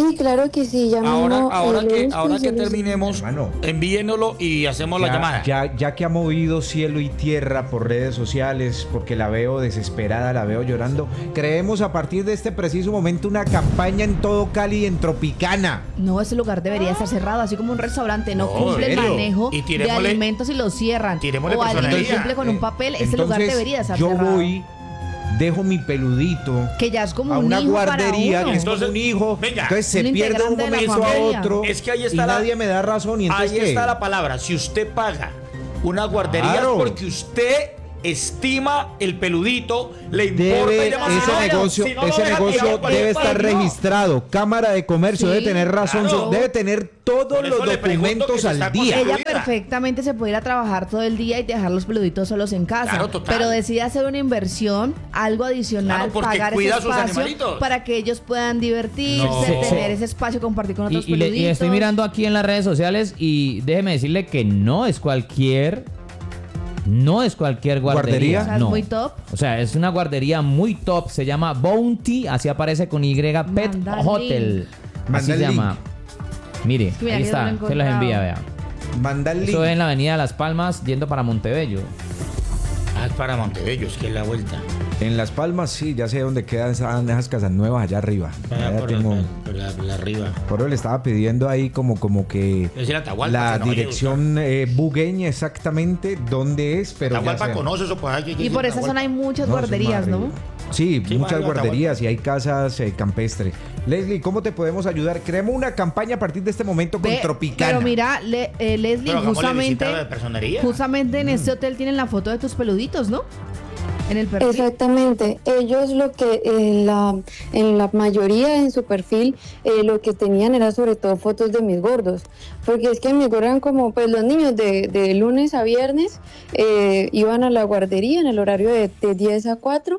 Sí, claro que sí, ya Ahora, mismo, ahora eh, que, lunes ahora que quince, terminemos, Hermano. envíenoslo y hacemos la Ya, llamada. ya, ya que ha movido cielo y tierra por redes sociales, porque la veo desesperada, la veo llorando, creemos a partir de este preciso momento una campaña en todo Cali, en Tropicana. No, ese lugar debería estar cerrado, así como un restaurante no, No, cumple el ¿en serio? manejo Y de tirémosle- alimentos y lo cierran. tirémosle O alguien personería. cumple con un papel, ese lugar Entonces, debería estar yo cerrado. voy, dejo mi peludito Que ya es como a un una hijo guardería, para que es uno. como un hijo, venga, entonces se un pierde un integrante de la momento a familia. otro Es que ahí y está la- nadie me da razón. ¿Y entonces Ahí qué? está la palabra. Si usted paga una guardería Claro. es porque usted estima el peludito, le importa Debe, y demás. ese Si no, negocio, si no lo ese dejan negocio tirado por el debe estar país, no. registrado. Cámara de Comercio Sí, debe tener razón, claro. debe tener todos Por eso los le pregunto documentos que se está al día. Ella Cuida. perfectamente se puede ir a trabajar todo el día y dejar los peluditos solos en casa. Claro, total. Pero decide hacer una inversión, algo adicional, Claro, porque pagar cuida ese a sus espacio animalitos. para que ellos puedan divertirse, No. Sí, tener sí. ese espacio, compartir con Y, otros y le- peluditos. y estoy mirando aquí en las redes sociales y déjeme decirle que no es cualquier, no es cualquier guardería. ¿Guardería? O sea, es no. muy top. O sea, es una guardería muy top. Se llama Bounty, así aparece con Y, Pet Manda el Hotel. link. Así Manda se el llama. Mire, que mira, ahí yo no está. lo he Se los encontrado. envía, vea. Manda el Eso es link. en la avenida Las Palmas, yendo para Montebello. Ah, es para Montebello, es que es la vuelta. En Las Palmas, sí, ya sé dónde quedan esas, esas casas nuevas allá arriba. Para Allá por, tengo- la, por la- por la arriba. por eso le estaba pidiendo ahí como, como que Es decir, Atahualpa, la se nos vaya a dirección eh, bugueña exactamente dónde es, pero ya Atahualpa sé. conoce eso, pues hay que Y por esa zona hay muchas No, eso es guarderías, más ¿no? arriba. Sí, Sí, muchas más arriba, guarderías y hay casas eh, campestres. Leslie, ¿cómo te podemos ayudar? Creemos una campaña a partir de este momento con Ve, Tropicana. Pero mira, Le- eh, Leslie, Pero hagámosle justamente, visita de personería. justamente Mm. en este hotel tienen la foto de tus peluditos, ¿no? En el perfil. Exactamente, ellos lo que en la, en la mayoría en su perfil eh, lo que tenían era sobre todo fotos de mis gordos, porque es que mis gordos eran como pues los niños de, de lunes a viernes eh, iban a la guardería en el horario de, de diez a cuatro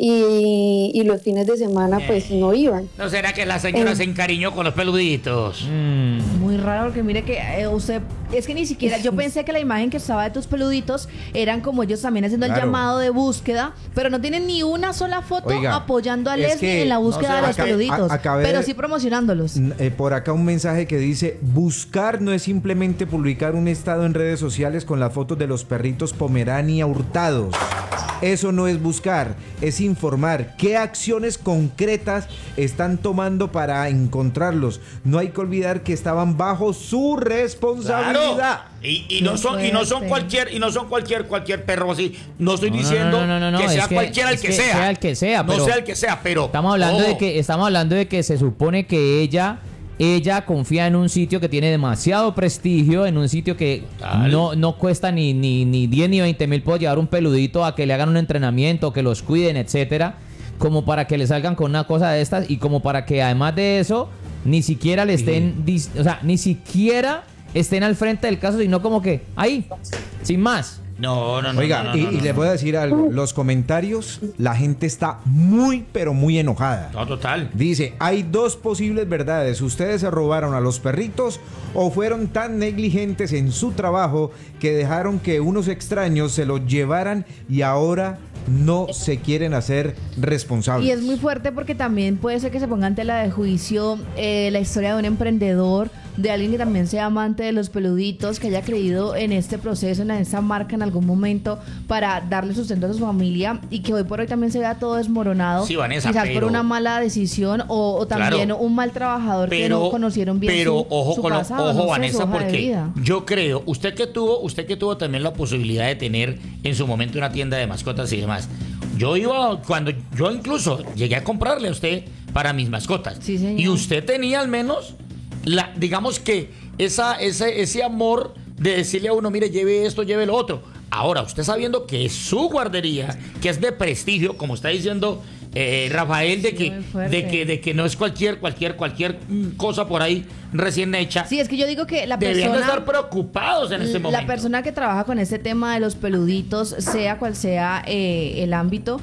y, y los fines de semana pues no iban. ¿No será que la señora Eh. se encariñó con los peluditos? Mm. Muy raro porque mire que eh, usted, es que ni siquiera, yo pensé que la imagen que estaba de tus peluditos eran como ellos también haciendo el Claro. llamado de búsqueda, pero no tienen ni una sola foto Oiga, apoyando a es Leslie que en la no búsqueda sé, de los acá- peluditos, a- acabé pero de- sí promocionándolos. N- eh, por acá un mensaje que dice: buscar no es simplemente publicar un estado en redes sociales con las fotos de los perritos Pomerania hurtados. Eso no es buscar, es informar qué acciones concretas están tomando para encontrarlos. No hay que olvidar que estaban bajo su responsabilidad. Claro. Y, y no Qué son y no son fuerte. cualquier y no son cualquier cualquier perro así. No estoy No, no, diciendo no, no, no, no, que es sea que- cualquiera el es que, que sea. sea el que sea, No pero sea el que sea, pero Estamos hablando ojo, de que estamos hablando de que se supone que ella ella confía en un sitio que tiene demasiado prestigio, en un sitio que Total. no, no cuesta ni, ni, ni diez ni veinte mil por llevar un peludito a que le hagan un entrenamiento, que los cuiden, etcétera, como para que le salgan con una cosa de estas y como para que además de eso ni siquiera le estén, dis- o sea, ni siquiera estén al frente del caso, sino como que ahí, sin más. No, no, no. Oiga, no, no, y, no, y no. les voy a decir algo. Los comentarios, la gente está muy, pero muy enojada. No, total. Dice, hay dos posibles verdades. Ustedes se robaron a los perritos o fueron tan negligentes en su trabajo que dejaron que unos extraños se los llevaran y ahora no se quieren hacer responsables. Y es muy fuerte porque también puede ser que se ponga ante la de juicio eh, la historia de un emprendedor, de alguien que también sea amante de los peluditos, que haya creído en este proceso, en esta marca en algún momento para darle sustento a su familia y que hoy por hoy también se vea todo desmoronado. Sí, Vanessa, quizás pero- por una mala decisión o, o también Claro. un mal trabajador que Pero, no conocieron bien pero su, ojo su con lo- pasado, ojo no sé, su Vanessa, hoja de porque vida. yo creo, usted que tuvo, usted que tuvo también la posibilidad de tener en su momento una tienda de mascotas y demás. Yo iba cuando yo incluso llegué a comprarle a usted para mis mascotas. Sí, señor. Y usted tenía al menos la, digamos que esa, ese, ese amor de decirle a uno, mire, lleve esto, lleve lo otro. Ahora, usted sabiendo que es su guardería, que es de prestigio, como está diciendo eh, Rafael, de Sí, que, muy fuerte. de que, de que no es cualquier, cualquier, cualquier mm, cosa por ahí recién hecha. Sí, es que yo digo que la Deberían de persona... estar preocupados en este La momento. persona que trabaja con este tema de los peluditos, sea cual sea eh, el ámbito,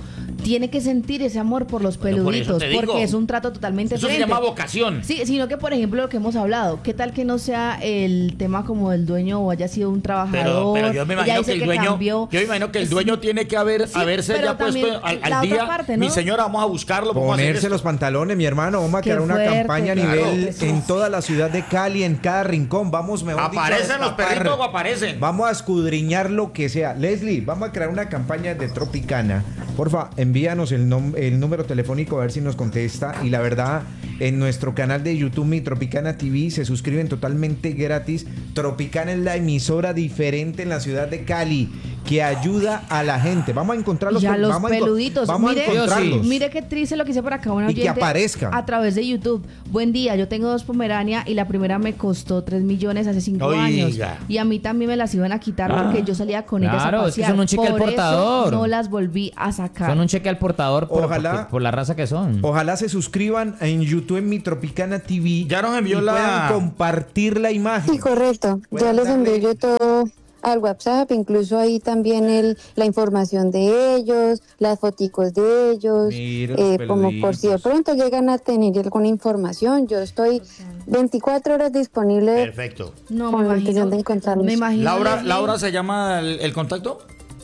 tiene que sentir ese amor por los Bueno, por eso peluditos, te digo. porque es un trato totalmente Eso se diferente. llama vocación. Sí, sino que, por ejemplo, lo que hemos hablado, ¿qué tal que no sea el tema como el dueño o haya sido un Pero, trabajador? pero yo me Ella imagino dice que el dueño, cambió. yo me imagino que el Es- dueño tiene que haber, Sí, haberse pero ya puesto también al, al la otra día. parte, ¿no? Mi señora, vamos a buscarlo, vamos a hacer Ponerse esto. los pantalones, mi hermano. Vamos a Qué crear una fuerte, campaña a claro. nivel en toda la ciudad de Cali, en cada rincón. Vamos, mejor dicho, a ¿Aparecen los destapar. perritos o aparecen? Vamos a escudriñar lo que sea. Leslie, vamos a crear una campaña de Tropicana. Porfa, envíanos el, nom- el número telefónico a ver si nos contesta. Y la verdad, en nuestro canal de YouTube, Mi Tropicana T V, se suscriben totalmente gratis. Tropicana es la emisora diferente en la ciudad de Cali que ayuda a la gente. Vamos a encontrar los, Ya pel- los vamos a enco- peluditos. Vamos mire, a encontrarlos. mire qué triste lo que hice por acá una Y que oyente aparezca. a través de YouTube. Buen día, yo tengo dos Pomerania y la primera me costó tres millones hace cinco Oiga. años. Y a mí también me las iban a quitar Ah. porque yo salía con ellas a Claro, pasear. es que son un cheque al Por eso portador. no las volví a sacar. Son un cheque al portador por, Ojalá- por, por la raza que son. Ojalá se suscriban en YouTube en Mi Tropicana T V. Ya nos envió y la- puedan compartir la imagen. Sí, correcto. Ya les envío yo todo al WhatsApp, incluso ahí también el, la información de ellos, las foticos de ellos, Mira los eh, como por si de peluditos. pronto llegan a tener alguna información. Yo estoy veinticuatro horas disponible Perfecto. No, con me la imagino, intención de encontrarlos. me imagino, Laura, Leslie. Laura se llama el, el contacto.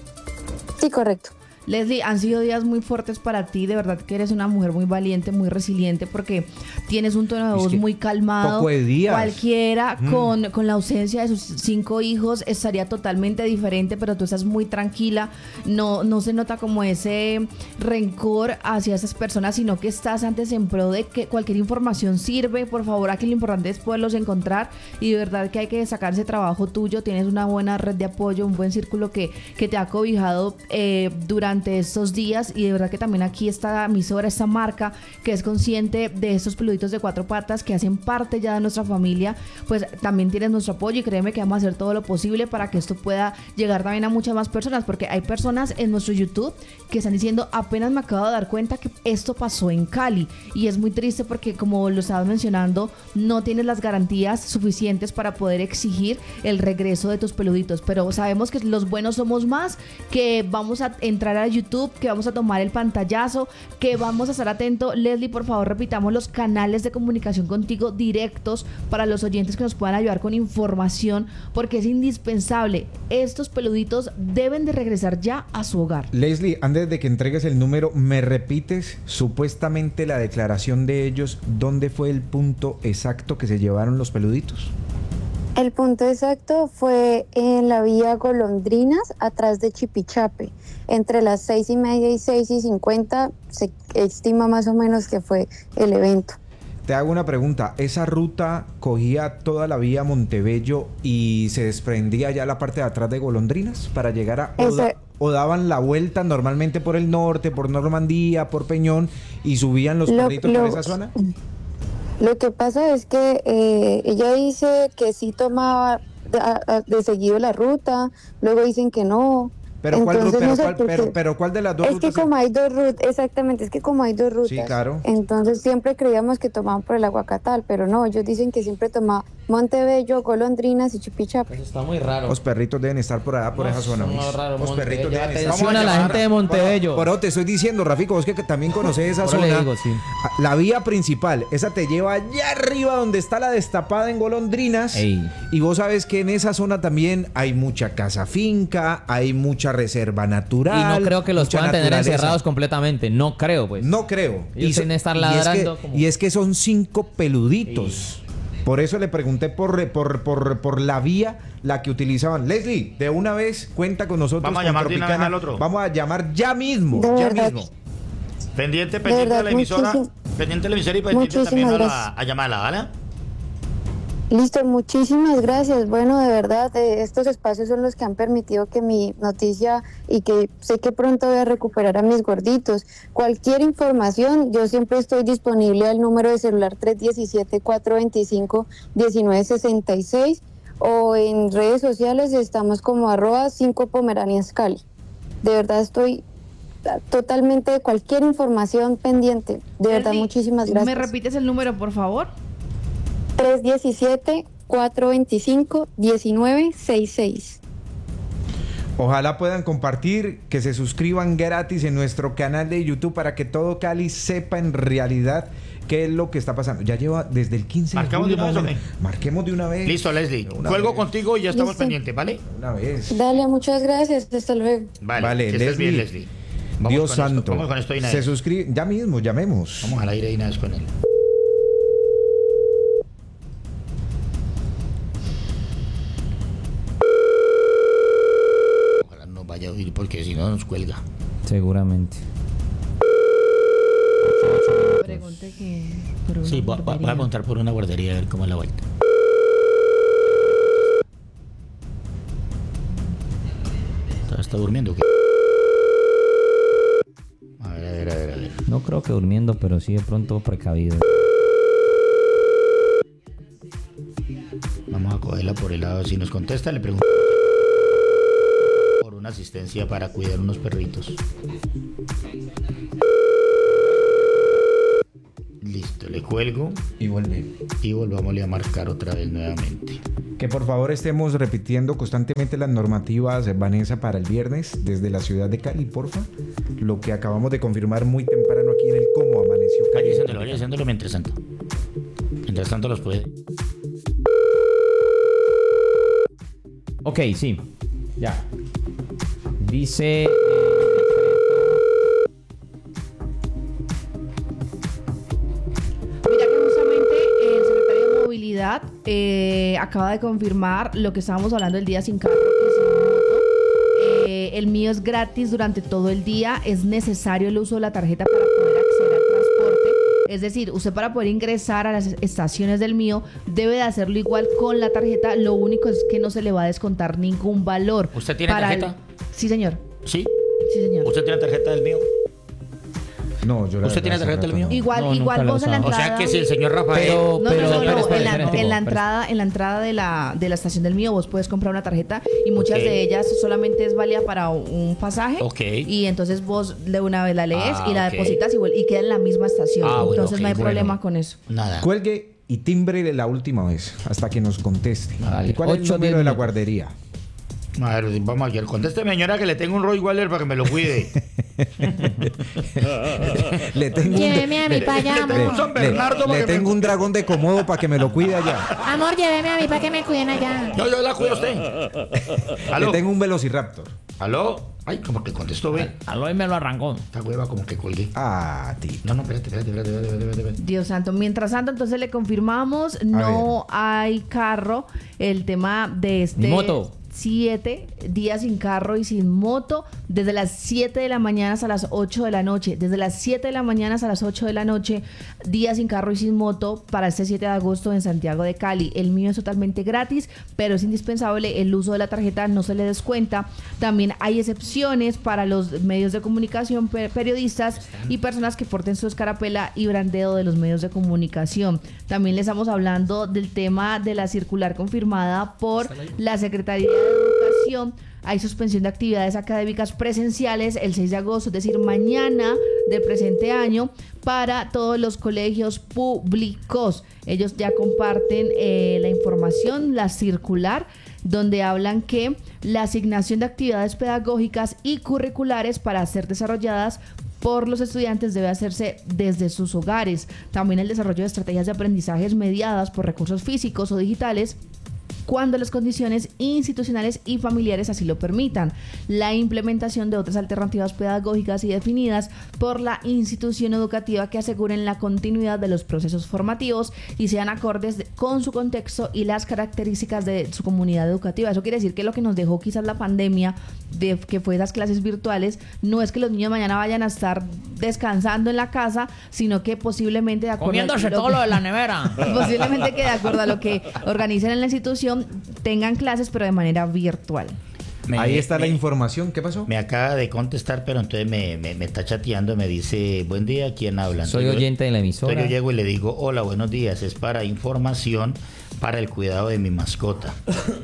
Sí, correcto. Leslie, han sido días muy fuertes para ti, de verdad que eres una mujer muy valiente, muy resiliente, porque tienes un tono de Es voz que muy calmado. poco de días. Cualquiera Mm. con, con la ausencia de sus cinco hijos estaría totalmente diferente, pero tú estás muy tranquila, no, no se nota como ese rencor hacia esas personas, sino que estás antes en pro de que cualquier información sirve. Por favor, aquí lo importante es poderlos encontrar y de verdad que hay que destacar ese trabajo tuyo, tienes una buena red de apoyo, un buen círculo que, que te ha cobijado eh, durante estos días y de verdad que también aquí esta emisora, esta marca que es consciente de estos peluditos de cuatro patas que hacen parte ya de nuestra familia, pues también tienes nuestro apoyo y créeme que vamos a hacer todo lo posible para que esto pueda llegar también a muchas más personas, porque hay personas en nuestro YouTube que están diciendo, apenas me acabo de dar cuenta que esto pasó en Cali y es muy triste porque como lo estabas mencionando, no tienes las garantías suficientes para poder exigir el regreso de tus peluditos, pero sabemos que los buenos somos más, que vamos a entrar a YouTube, que vamos a tomar el pantallazo, que vamos a estar atentos. Leslie, por favor, repitamos los canales de comunicación contigo directos para los oyentes que nos puedan ayudar con información, porque es indispensable. Estos peluditos deben de regresar ya a su hogar. Leslie, antes de que entregues el número, ¿me repites supuestamente la declaración de ellos? ¿Dónde fue el punto exacto que se llevaron los peluditos? El punto exacto fue en la vía Golondrinas, atrás de Chipichape. Entre las seis y media y seis y cincuenta se estima más o menos que fue el evento. Te hago una pregunta. ¿Esa ruta cogía toda la vía Montebello y se desprendía ya la parte de atrás de Golondrinas para llegar a... O, da- Ese- o daban la vuelta normalmente por el norte, por Normandía, por Peñón y subían los Lo- perritos lo- por esa zona? Lo que pasa es que eh, ella dice que sí tomaba de, a- a- de seguido la ruta, luego dicen que no. Pero ¿cuál, ru- Entonces, pero, no sé cuál, por pero, qué. pero ¿cuál de las dos Es que rutas? como hay dos rutas, exactamente, es que como hay dos rutas. Sí, claro. Entonces siempre creíamos que tomaban por el Aguacatal, pero no, ellos dicen que siempre tomaban Montebello, Golondrinas y Chipichape. Está muy raro. Los perritos deben estar por allá, por No, esa zona. no, ¿oíste? raro, Los perritos Montebello. deben estar. Atención a la gente de Montebello. Pero, pero te estoy diciendo, Rafico, vos que que también conoces esa Ahora le zona. digo, sí. La vía principal, esa te lleva allá arriba donde está la destapada en Golondrinas. Ey. Y vos sabes que en esa zona también hay mucha casa finca, hay mucha reserva natural. Y no creo que los mucha puedan tener naturaleza. encerrados completamente. No creo, pues. No creo. Ellos so- tienen que estar y es que- ladrando como- y es que son cinco peluditos. Por eso le pregunté por, por, por, por la vía la que utilizaban. Leslie, de una vez cuenta con nosotros. Vamos a con llamar de una vez Tropicana. al otro. Vamos a llamar ya mismo, De ya verdad. mismo. Pendiente, De pendiente de, verdad, la emisora. muchísim- Pendiente de la emisora y pendiente muchísimas también a, la, gracias. a llamarla, ¿vale? Listo, muchísimas gracias. Bueno, de verdad, eh, estos espacios son los que han permitido que mi noticia y que sé que pronto voy a recuperar a mis gorditos. Cualquier información, yo siempre estoy disponible al número de celular tres uno siete, cuatro dos cinco, uno nueve seis seis o en redes sociales estamos como arroba cinco Pomeranias Cali. De verdad estoy totalmente de cualquier información pendiente. De verdad, Leslie, muchísimas gracias. ¿me repites el número, por favor? tres uno siete, cuatro dos cinco, uno nueve seis seis. Ojalá puedan compartir, que se suscriban gratis en nuestro canal de YouTube para que todo Cali sepa en realidad qué es lo que está pasando. Ya lleva desde el quince de ¿Marcamos julio. de una vez o qué? Marquemos de una vez. Listo, Leslie. Una Cuelgo vez. contigo y ya estamos Listo. pendientes, ¿vale? Una vez. Dale, muchas gracias. Hasta luego. Vale, Vale, que estés bien, Leslie. Leslie. Vamos Dios con esto, santo. Vamos con esto de una Se vez. suscribe. Ya mismo, llamemos. Vamos al aire de una vez con él. Ojalá no vaya a oír porque si no nos cuelga. Seguramente. Pregunte que... por una Sí, voy, voy- voy a guardería. contar por una guardería a ver cómo es la vuelta. ¿Está, está durmiendo o qué? A ver, a ver, a ver, a ver. No creo que durmiendo, pero sí de pronto precavido. Vamos a cogerla por el lado. Si nos contesta, le pregunto por una asistencia para cuidar unos perritos. Listo, le cuelgo Y vuelve. y volvámosle a marcar otra vez nuevamente. Que por favor estemos repitiendo constantemente las normativas, eh, Vanessa, para el viernes desde la ciudad de Cali, porfa. Lo que acabamos de confirmar muy temprano aquí en el Cómo Amaneció Cali. Vaya haciéndolo, vaya haciéndolo mientras tanto. Mientras tanto los puede. Ok, sí. Ya. Dice... eh, Mira que justamente el secretario de Movilidad eh, acaba de confirmar lo que estábamos hablando el día sin carro y sin moto. Eh, el mío es gratis durante todo el día. Es necesario el uso de la tarjeta para poder acceder al transporte. Es decir, usted para poder ingresar a las estaciones del mío debe de hacerlo igual con la tarjeta. Lo único es que no se le va a descontar ningún valor. ¿Usted tiene Para el- tarjeta? Sí, señor. ¿Sí? Sí, señor. ¿Usted tiene tarjeta del mío? No, yo la ¿Usted verdad, tiene hace tarjeta del rato mío? no. Igual, No, igual nunca la he vos en la usado. O entrada... sea que si el señor Rafael... Pero- No, pero- no, no, espera, no, espera, en, la, espera, en la espera. entrada, en la entrada de la, de la estación del mío vos puedes comprar una tarjeta y muchas Ok. de ellas solamente es válida para un pasaje. Ok. Y entonces vos de una vez la lees Ah, y la ok. depositas y, vuel- y queda en la misma estación. Ah, bueno, entonces ok, no hay bueno. problema con eso. Nada. Cuelgue y timbre la última vez hasta que nos conteste. Vale, ¿Y cuál es el ocho, número diez de la minutos. guardería? A ver, vamos aquí. Contésteme, señora, que le tengo un Rottweiler para que me lo cuide. Le tengo Lléveme a mi pa' allá, le- amor. le- Un San Bernardo para le que me- tengo un dragón de Komodo para que me lo cuide allá. Amor, lléveme a mí para que me cuiden allá. Yo, yo la cuido a usted. Le ¿Aló? tengo un velociraptor. ¿Aló? Ay, como que contestó, ve. Aló y me lo arrancó. Esta hueva como que colgué. Ah, tío. No, no, espérate, espérate, espérate, espérate, espérate, espérate. Dios santo. Mientras tanto, entonces le confirmamos, no hay carro. El tema de este... Ni moto. Siete días sin carro y sin moto, desde las siete de la mañana hasta las ocho de la noche. Desde las siete de la mañana hasta las ocho de la noche, días sin carro y sin moto para este siete de agosto en Santiago de Cali. El mío es totalmente gratis, pero es indispensable el uso de la tarjeta, no se le descuenta. También hay excepciones para los medios de comunicación, pe- periodistas y personas que porten su escarapela y brandeo de los medios de comunicación. También les estamos hablando del tema de la circular confirmada por la Secretaría de Educación. Hay suspensión de actividades académicas presenciales el seis de agosto, es decir, mañana del presente año, para todos los colegios públicos. Ellos ya comparten eh, la información, la circular, donde hablan que la asignación de actividades pedagógicas y curriculares para ser desarrolladas por los estudiantes debe hacerse desde sus hogares. También el desarrollo de estrategias de aprendizajes mediadas por recursos físicos o digitales cuando las condiciones institucionales y familiares así lo permitan. La implementación de otras alternativas pedagógicas y definidas por la institución educativa que aseguren la continuidad de los procesos formativos y sean acordes de- con su contexto y las características de su comunidad educativa. Eso quiere decir que lo que nos dejó quizás la pandemia, de que fue esas clases virtuales, no es que los niños mañana vayan a estar descansando en la casa, sino que posiblemente de acuerdo a Comiéndose lo todo que- lo de la nevera. posiblemente que de acuerdo a lo que organicen en la institución tengan clases pero de manera virtual. Me- Ahí está la me- información. ¿Qué pasó? Me acaba de contestar, pero entonces me, me, me está chateando, me dice, buen día, ¿quién habla? Soy Entonces yo- oyente de la emisora. Entonces yo llego y le digo, hola, buenos días, es para información para el cuidado de mi mascota.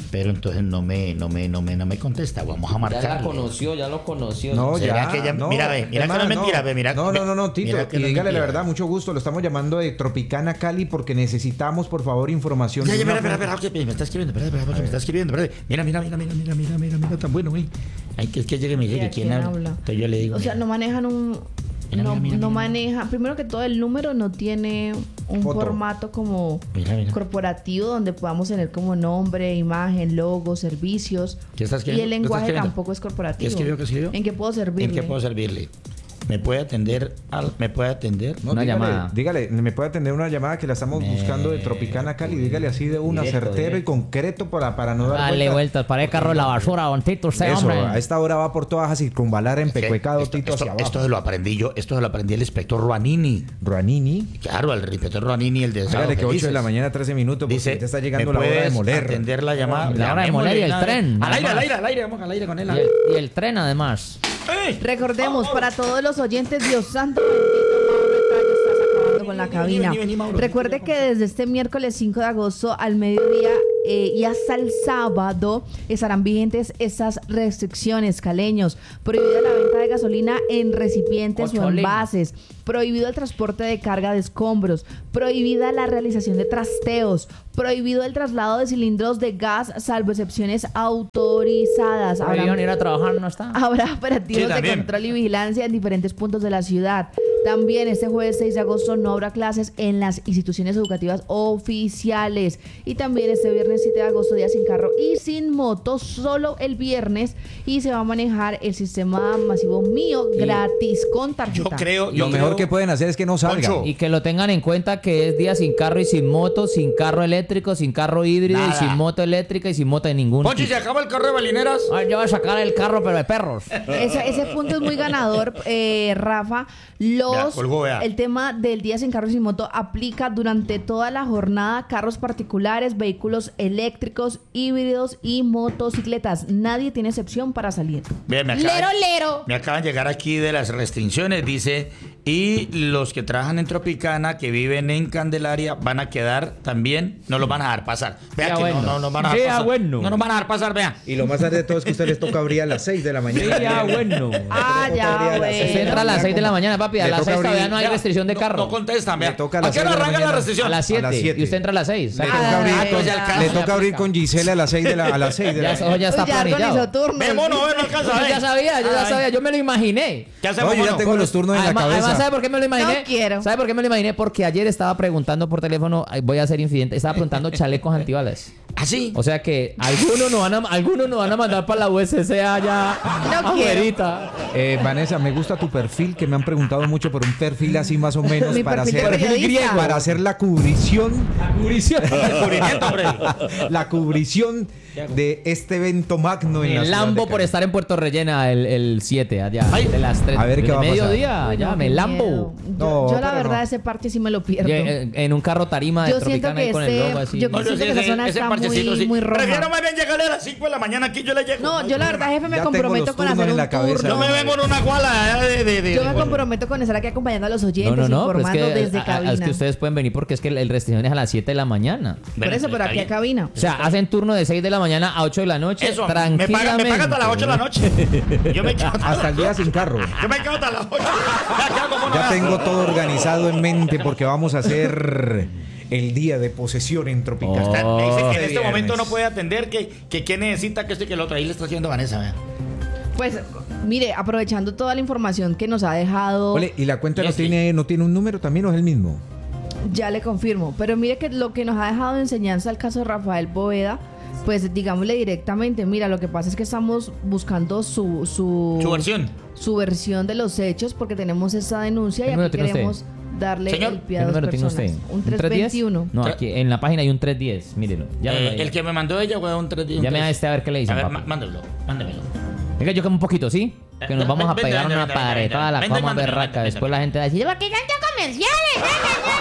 pero entonces no me, no me, no me, no me contesta. Vamos a marcar. Ya la conoció, ya lo conoció. No, ¿Será ya. que ya- no, mira, ve, mira que no es mentira, ve, mira. No, no, no, no, Tito. Mira que Y no es dígale la mentira. verdad, mucho gusto. Lo estamos llamando de Tropicana Cali porque necesitamos, por favor, información. Ya, de ya, una espera, espera, fuente- espera, que me está escribiendo, espera, espera, que me está escribiendo, espera. Mira, mira, mira, mira, mira, mira, mira, mira, tan bueno, güey. Ay, que es que llegue y me dice ¿Y que a quién quién habla. habla? Entonces yo le digo. O sea, no manejan un... Mira, no mira, mira, no mira. maneja, primero que todo el número no tiene un Foto. formato como Mira, mira. corporativo donde podamos tener como nombre, imagen, logo, servicios. ¿Qué está Y escribiendo? el ¿Qué está lenguaje escribiendo? tampoco es corporativo. ¿Qué escribió? ¿Qué escribió? ¿En qué puedo servirle? ¿En qué puedo servirle? ¿Me puede atender? Al, ¿Me puede atender? No, dígale, Dígale, me puede atender una llamada que la estamos buscando de Tropicana Cali. Dígale así de una, Directo, certero y directo. concreto para, para no dar Dale vueltas. vueltas, para el carro de la basura, don Tito, usted, Eso, hombre. a esta hora va por todas a circunvalar en Pecuecado, Esto, Tito, esto, hacia abajo. esto se lo aprendí yo, esto se lo aprendí el inspector Ruanini. ¿Ruanini? Claro, el inspector Ruanini, el de Dígale que ocho de Felices. la mañana, trece minutos, porque Dice, ahorita está ¿me llegando la hora de puedes moler. atender la llamada? La hora de moler y el Llamémosle, tren, Al aire, al además. aire, al aire, vamos al aire con él. Y el, y el tren, además. Recordemos, para todos los oyentes, Dios santo, bendito, Mauro Retallo, estás acabando con la cabina. vení, vení, Mauro. Recuerde que desde este miércoles cinco de agosto al mediodía eh, y hasta el sábado estarán vigentes estas restricciones, caleños. Prohibida la venta de gasolina en recipientes o Ocholina. envases. Prohibido el transporte de carga de escombros. Prohibida la realización de trasteos. Prohibido el traslado de cilindros de gas, salvo excepciones autorizadas. Habrá- Prohibieron ir a trabajar, ¿no está? Habrá operativos Sí, de también. control y vigilancia en diferentes puntos de la ciudad. También este jueves seis de agosto no habrá clases en las instituciones educativas oficiales. Y también este viernes siete de agosto día sin carro y sin moto, solo el viernes. Y se va a manejar el sistema masivo mío gratis con tarjeta. Lo mejor que pueden hacer es que no salgan. Y que lo tengan en cuenta que es día sin carro y sin moto, sin carro eléctrico, sin carro híbrido Nada. y sin moto eléctrica y sin moto de ningún Ponchi, tipo. ¿se acaba el carro de balineras? Ay, yo voy a sacar el carro, pero de perros. Ese, ese punto es muy ganador, eh, Rafa. Los, Vea, colgó, vea. el tema del día sin carro y sin moto aplica durante toda la jornada carros particulares, vehículos eléctricos, híbridos y motocicletas. Nadie tiene excepción para salir. Bien, me acaban, Lero, lero. me acaban de llegar aquí de las restricciones, dice, y los que trabajan en Tropicana, que viven en Candelaria, van a quedar también, no los van a dejar pasar. Vea Ya que bueno. no, no nos van a dejar Ya pasar. bueno. No nos van a dejar pasar, vea. Y lo más tarde de todo es que a ustedes les toca abrir a las seis de la mañana. Sí, ya, bueno. Ah, ya, Usted entra a las seis de la mañana, papi. A Le las toca seis abrir- todavía no hay Ya, restricción de no- carro. No contestan, vea. Le toca a ¿A las qué seis hora de la arranca la mañana. restricción? A las siete. A las siete. Y usted entra a las seis. Le toca abrir, Ah, pues ya le alcanza. toca abrir con Gisela a las seis de la, a las seis de Ya, la eso ya está Uy, ya planillado. organizó turnos. Ve, mono, ve, no alcanza, Yo ve. ya sabía, yo ya Ay. sabía, yo me lo imaginé. ¿Qué hacemos, No, yo ya mono? tengo los turnos en la Además, cabeza. además, ¿sabe por qué me lo imaginé? No quiero. ¿Sabe por qué me lo imaginé? Porque ayer estaba preguntando por teléfono, ay, voy a ser infidente, estaba preguntando chalecos antibalas. ¿Ah, sí? O sea que algunos nos van a, algunos nos van a mandar para la U S C allá No quiero. afuerita. Eh, Vanessa, me gusta tu perfil, que me han preguntado mucho por un perfil así más o menos Mi para perfil de hacer periodista. para hacer la cubrición, Cubrición. El cubrimiento, hombre. la cubrición de este evento magno en la El ciudad Lambo de por Cali. estar en Puerto Rellena el, el siete allá. Ay. de las tres. A ver qué de va a pasar. mediodía, Uy, allá, no, me qué Lambo. miedo. Yo, No, yo la pero verdad no. ese parche sí me lo pierdo. Y en, en un carro tarima de Yo siento Tropicana que y con el ese- logo así. yo No, yo siento sí, que esa ese- zona ese está parchecito, muy- sí. muy roja. Prefiero más bien llegarle a las cinco de la mañana, aquí yo le llego. No, yo la verdad, jefe, me Ya tengo comprometo los con turnos hacer en un la cabeza. turno. Yo me vengo en una guala de... de, de Yo me de- comprometo con estar aquí acompañando a los No, oyentes, no, no, pero es informando que, desde a- a- cabina. es que ustedes pueden venir porque es que el, el restricción es a las siete de la mañana. Por Bueno, eso, pero está aquí bien. a cabina. O sea, hacen turno de seis de la mañana a ocho de la noche. Eso, me tranquilamente. pagan me paga hasta las ocho de la noche. Yo me quedo hasta, Hasta el día sin carro. yo me quedo hasta las ocho. Ya, ¿qué hago, mono? Ya Vea. tengo todo organizado en mente porque vamos a hacer el día de posesión en Tropicana. Está- me dice que en Este este momento viernes. no puede atender, que, que, que necesita que esto y que el otro. Ahí le está haciendo Vanessa, vea. Pues, mire, aprovechando toda la información que nos ha dejado, Ole, ¿y la cuenta no Leslie. tiene, no tiene un número también o es el mismo? ya le confirmo. Pero mire que lo que nos ha dejado de enseñanza el caso de Rafael Bóveda, pues digámosle directamente, mira, lo que pasa es que estamos buscando su... Su, Su versión. su versión de los hechos porque tenemos esta denuncia y ¿Qué número aquí tiene queremos usted? darle Señor, el ¿Qué pie a dos número tiene personas. usted? Un tres veintiuno. No, aquí en la página hay un tres diez. Mírelo. Llámelo Eh, ahí. el que me mandó ella, weón, tres días. Llame a este a ver qué le dicen, A ver, papi. má- mándelo, mándemelo. Venga, yo como un poquito, ¿sí? Que nos Eh, vamos a vente, pegar vente, una vente, paretada a la vente, fama vente, vente, berraca. vente, Después la gente va a decir, ¿Por qué tanto comerciales?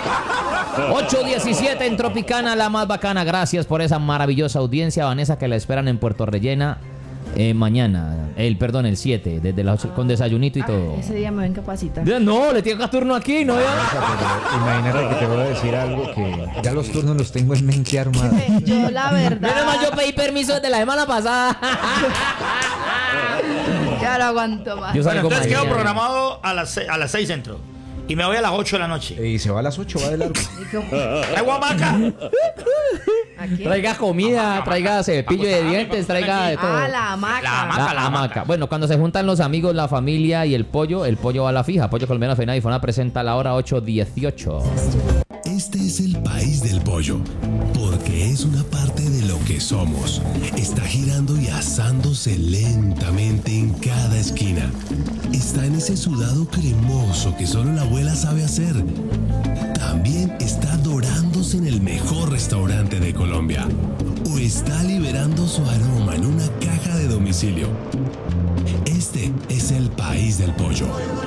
ocho diecisiete en Tropicana, la más bacana. Gracias por esa maravillosa audiencia, Vanessa, que la esperan en Puerto Rellena. Eh, mañana, el perdón, el siete, desde las ocho, con desayunito y todo. Ese día me voy a incapacitar. No, le tengo turno aquí, no ya. Imagínate que te voy a decir algo que ya los turnos los tengo en mente armada. Yo la verdad. Menos mal yo pedí permiso desde la semana pasada. Ya no aguanto más. Yo bueno, entonces quedo programado a las, seis, a las seis entro. Y me voy a las ocho de la noche. Y se va a las ocho, va de largo. ¡Traigo hamaca! Traiga comida, traiga cepillo de dientes, traiga de todo. Ah, la hamaca. La hamaca, La la hamaca. hamaca. Bueno, cuando se juntan los amigos, la familia y el pollo, el pollo va a la fija. Pollo Colombiano Fena y Fona presenta a la hora ocho dieciocho. Este es el país del pollo, porque es una parte de lo que somos. Está girando y asándose lentamente en cada esquina. Está en ese sudado cremoso que solo la abuela sabe hacer. También está dorándose en el mejor restaurante de Colombia. O está liberando su aroma en una caja de domicilio. Este es el país del pollo.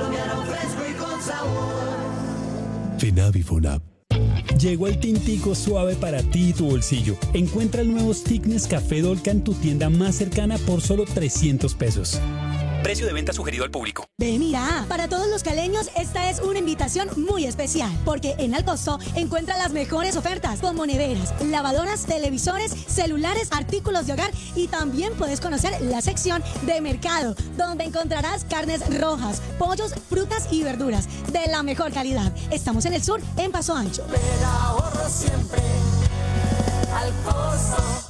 Fenavi Fonab. Llegó el tintico suave para ti y tu bolsillo. Encuentra el nuevo stick Nescafé Dolca en tu tienda más cercana por solo trescientos pesos. Precio de venta sugerido al público. Ve, mira, para todos los caleños esta es una invitación muy especial, porque en Alcosto encuentra las mejores ofertas, como neveras, lavadoras, televisores, celulares, artículos de hogar, y también puedes conocer la sección de mercado, donde encontrarás carnes rojas, pollos, frutas y verduras de la mejor calidad. Estamos en el sur, en Paso Ancho. Pero ahorro siempre Alcosto.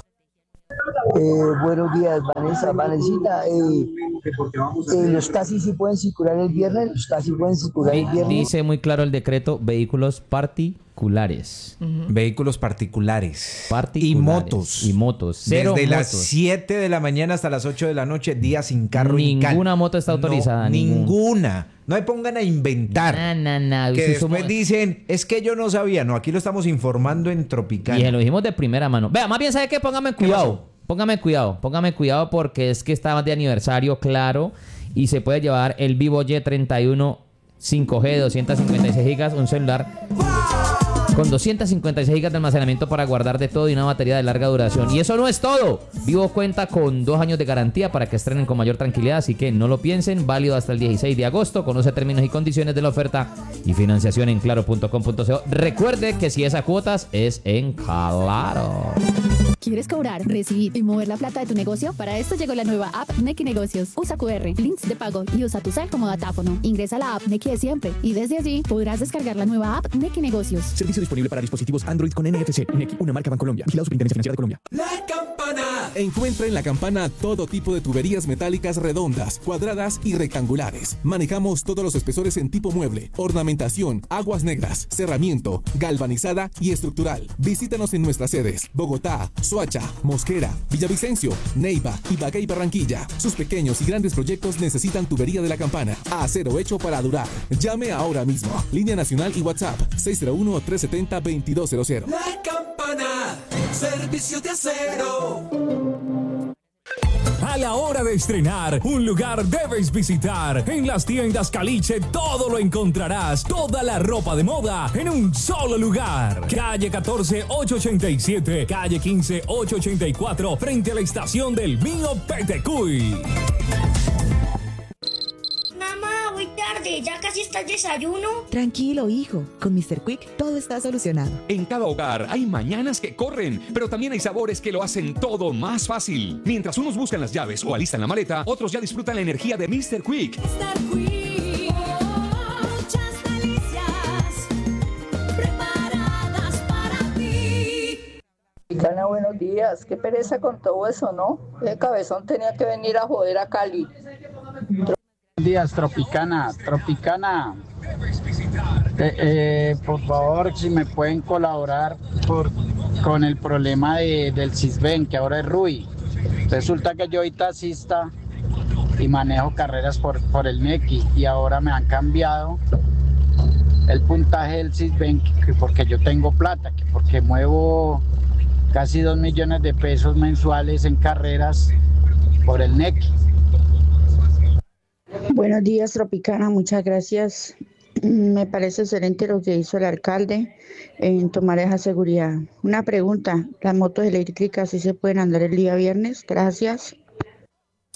Eh, buenos días, Vanessa, Vanesita. Eh, eh, los taxis sí pueden circular el viernes, los taxis pueden circular el viernes. Dice muy claro el decreto, vehículos particulares. Uh-huh. Vehículos particulares. Particulares. Y motos. Y motos. Cero Desde motos. las siete de la mañana hasta las ocho de la noche, día sin carro. Ninguna moto está autorizada. No, ningún. ninguna. No me pongan a inventar. Nah, nah, nah. Que Si después somos... dicen, es que yo no sabía. No, aquí lo estamos informando en Tropicana. Y se lo dijimos de primera mano. Vea, más bien, ¿sabe qué? Póngame cuidado. Póngame cuidado. Póngame cuidado porque es que está de aniversario, claro. Y se puede llevar el Vivo Y treinta y uno cinco G, doscientos cincuenta y seis gigas, un celular con doscientos cincuenta y seis gigas de almacenamiento para guardar de todo y una batería de larga duración. Y eso no es todo. Vivo cuenta con dos años de garantía para que estrenen con mayor tranquilidad, así que no lo piensen. Válido hasta el dieciséis de agosto. Conoce términos y condiciones de la oferta y financiación en claro punto com punto co. Recuerde que si es a cuotas, es en Claro. ¿Quieres cobrar, recibir y mover la plata de tu negocio? Para esto llegó la nueva app Nequi Negocios. Usa cu erre, links de pago y usa tu cel como datáfono. Ingresa a la app Nequi de siempre y desde allí podrás descargar la nueva app Nequi Negocios. Servicio disponible para dispositivos Android con N F C. Nequi, una marca Bancolombia. Vigilado Superintendencia Financiera de Colombia. La Campana. Encuentra en La Campana todo tipo de tuberías metálicas redondas, cuadradas y rectangulares. Manejamos todos los espesores en tipo mueble, ornamentación, aguas negras, cerramiento, galvanizada y estructural. Visítanos en nuestras sedes: Bogotá, Soacha, Mosquera, Villavicencio, Neiva, Ibagué y Barranquilla. Sus pequeños y grandes proyectos necesitan tubería de La Campana. Acero hecho para durar. Llame ahora mismo. Línea nacional y WhatsApp seis cero uno, tres siete cero, dos dos cero cero. La Campana. Servicio de acero. A la hora de estrenar, un lugar debes visitar. En las tiendas Caliche todo lo encontrarás. Toda la ropa de moda en un solo lugar. Calle catorce, ochocientos ochenta y siete, calle quince, ochocientos ochenta y cuatro, frente a la estación del Mío Petecuy. Mamá, voy tarde, ya casi está el desayuno. Tranquilo, hijo. Con mister Quick todo está solucionado. En cada hogar hay mañanas que corren, pero también hay sabores que lo hacen todo más fácil. Mientras unos buscan las llaves o alistan la maleta, otros ya disfrutan la energía de mister Quick. mister Quick, oh, muchas delicias preparadas para ti. Tropicana, buenos días. Qué pereza con todo eso, ¿no? El cabezón tenía que venir a joder a Cali. Buenos días, Tropicana, Tropicana. Eh, eh, por favor, si me pueden colaborar por, con el problema de, del Sisben, que ahora es Rui. Resulta que yo soy taxista y manejo carreras por, por el Nequi y ahora me han cambiado el puntaje del Sisben porque yo tengo plata, que porque muevo casi dos millones de pesos mensuales en carreras por el Nequi. Buenos días, Tropicana, muchas gracias. Me parece excelente lo que hizo el alcalde en tomar esa seguridad. Una pregunta, ¿las motos eléctricas sí se pueden andar el día viernes? Gracias.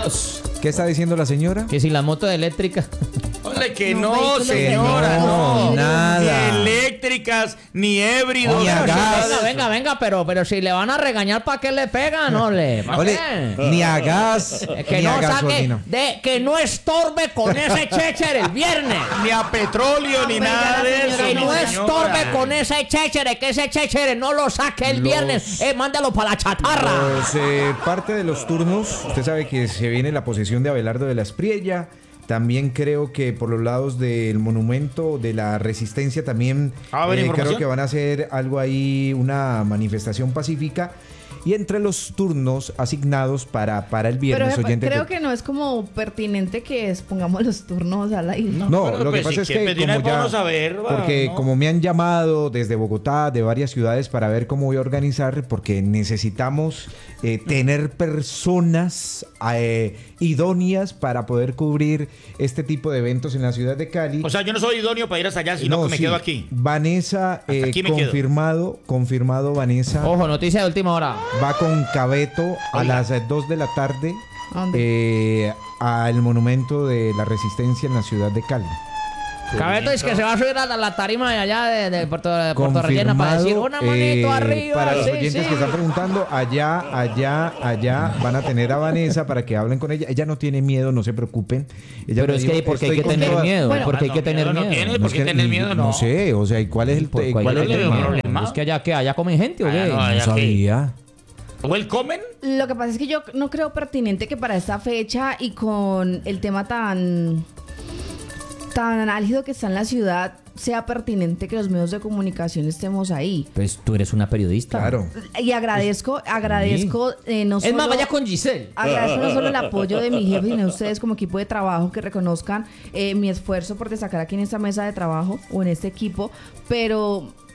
Carlos. ¿Qué está diciendo la señora? Que si la moto eléctrica. Ole, que No, no, vehículos señora. no, No, nada. Ni eléctricas, ni híbridos. Ni a Pero si- gas. Venga, venga, venga, pero, pero si le van a regañar, ¿para qué le pegan? No le. ¿pa' Ole, qué? ni a gas, Eh, Que ni no a saque, gasolina. de, que no estorbe con ese chéchere el viernes. Ni a petróleo, ni venga, nada la de señora, eso. Que mi no señora. estorbe con ese chéchere, que ese chéchere no lo saque el Los- viernes. Eh, mándalo para la chatarra. Pues, eh, parte de los turnos, usted sabe que se viene la posesión de Abelardo de la Espriella. También creo que por los lados del monumento de la Resistencia también Ah, ¿va a haber eh, información? creo que van a hacer algo ahí, una manifestación pacífica. Y entre los turnos asignados para, para el Pero viernes, jefe, oyentes creo de- que no es como pertinente que pongamos los turnos al aire. No, Pero, lo que pues, pasa si es quiere que pedir como algo, ya, vamos a ver, va, porque ¿no? como me han llamado desde Bogotá, de varias ciudades, para ver cómo voy a organizar, porque necesitamos eh, tener personas eh, idóneas para poder cubrir este tipo de eventos en la ciudad de Cali. O sea, yo no soy idóneo para ir hasta allá, sino No, que me sí. quedo aquí. Vanessa, eh, aquí me quedo. confirmado, confirmado Vanessa. Ojo, noticia de última hora. Va con Cabeto a Oiga. las eh, dos de la tarde ¿A dónde? eh, al monumento de la Resistencia en la ciudad de Cali. Cabeto es que se va a subir a la, la tarima de allá de, de Puerto, de Puerto Rellena para decir una manito eh, arriba. para los sí, oyentes sí. que están preguntando, allá, allá, allá van a tener a Vanessa para que hablen con ella. Ella no tiene miedo, no se preocupen. Ella Pero me es que dijo, ¿por qué hay que "Estoy con tener todas". miedo? Bueno, ¿Por qué hay no, que tener miedo no miedo? tiene, No, ¿por es qué que- tener y- miedo? no No. sé, o sea, ¿y cuál es el, ¿Por te- cuál cuál es es el el tema? problema? Es que allá, que allá comen gente, ¿o Ah, qué? no, No allá sabía. ¿O él comen? Lo que pasa es que yo no creo pertinente que para esta fecha y con el tema tan tan álgido que está en la ciudad sea pertinente que los medios de comunicación estemos ahí. Pues tú eres una periodista. Claro. Y agradezco, agradezco eh, no Es solo... más, vaya con Giselle. Agradezco no solo el apoyo de mi jefe, sino de ustedes como equipo de trabajo que reconozcan eh, mi esfuerzo por destacar aquí en esta mesa de trabajo o en este equipo, pero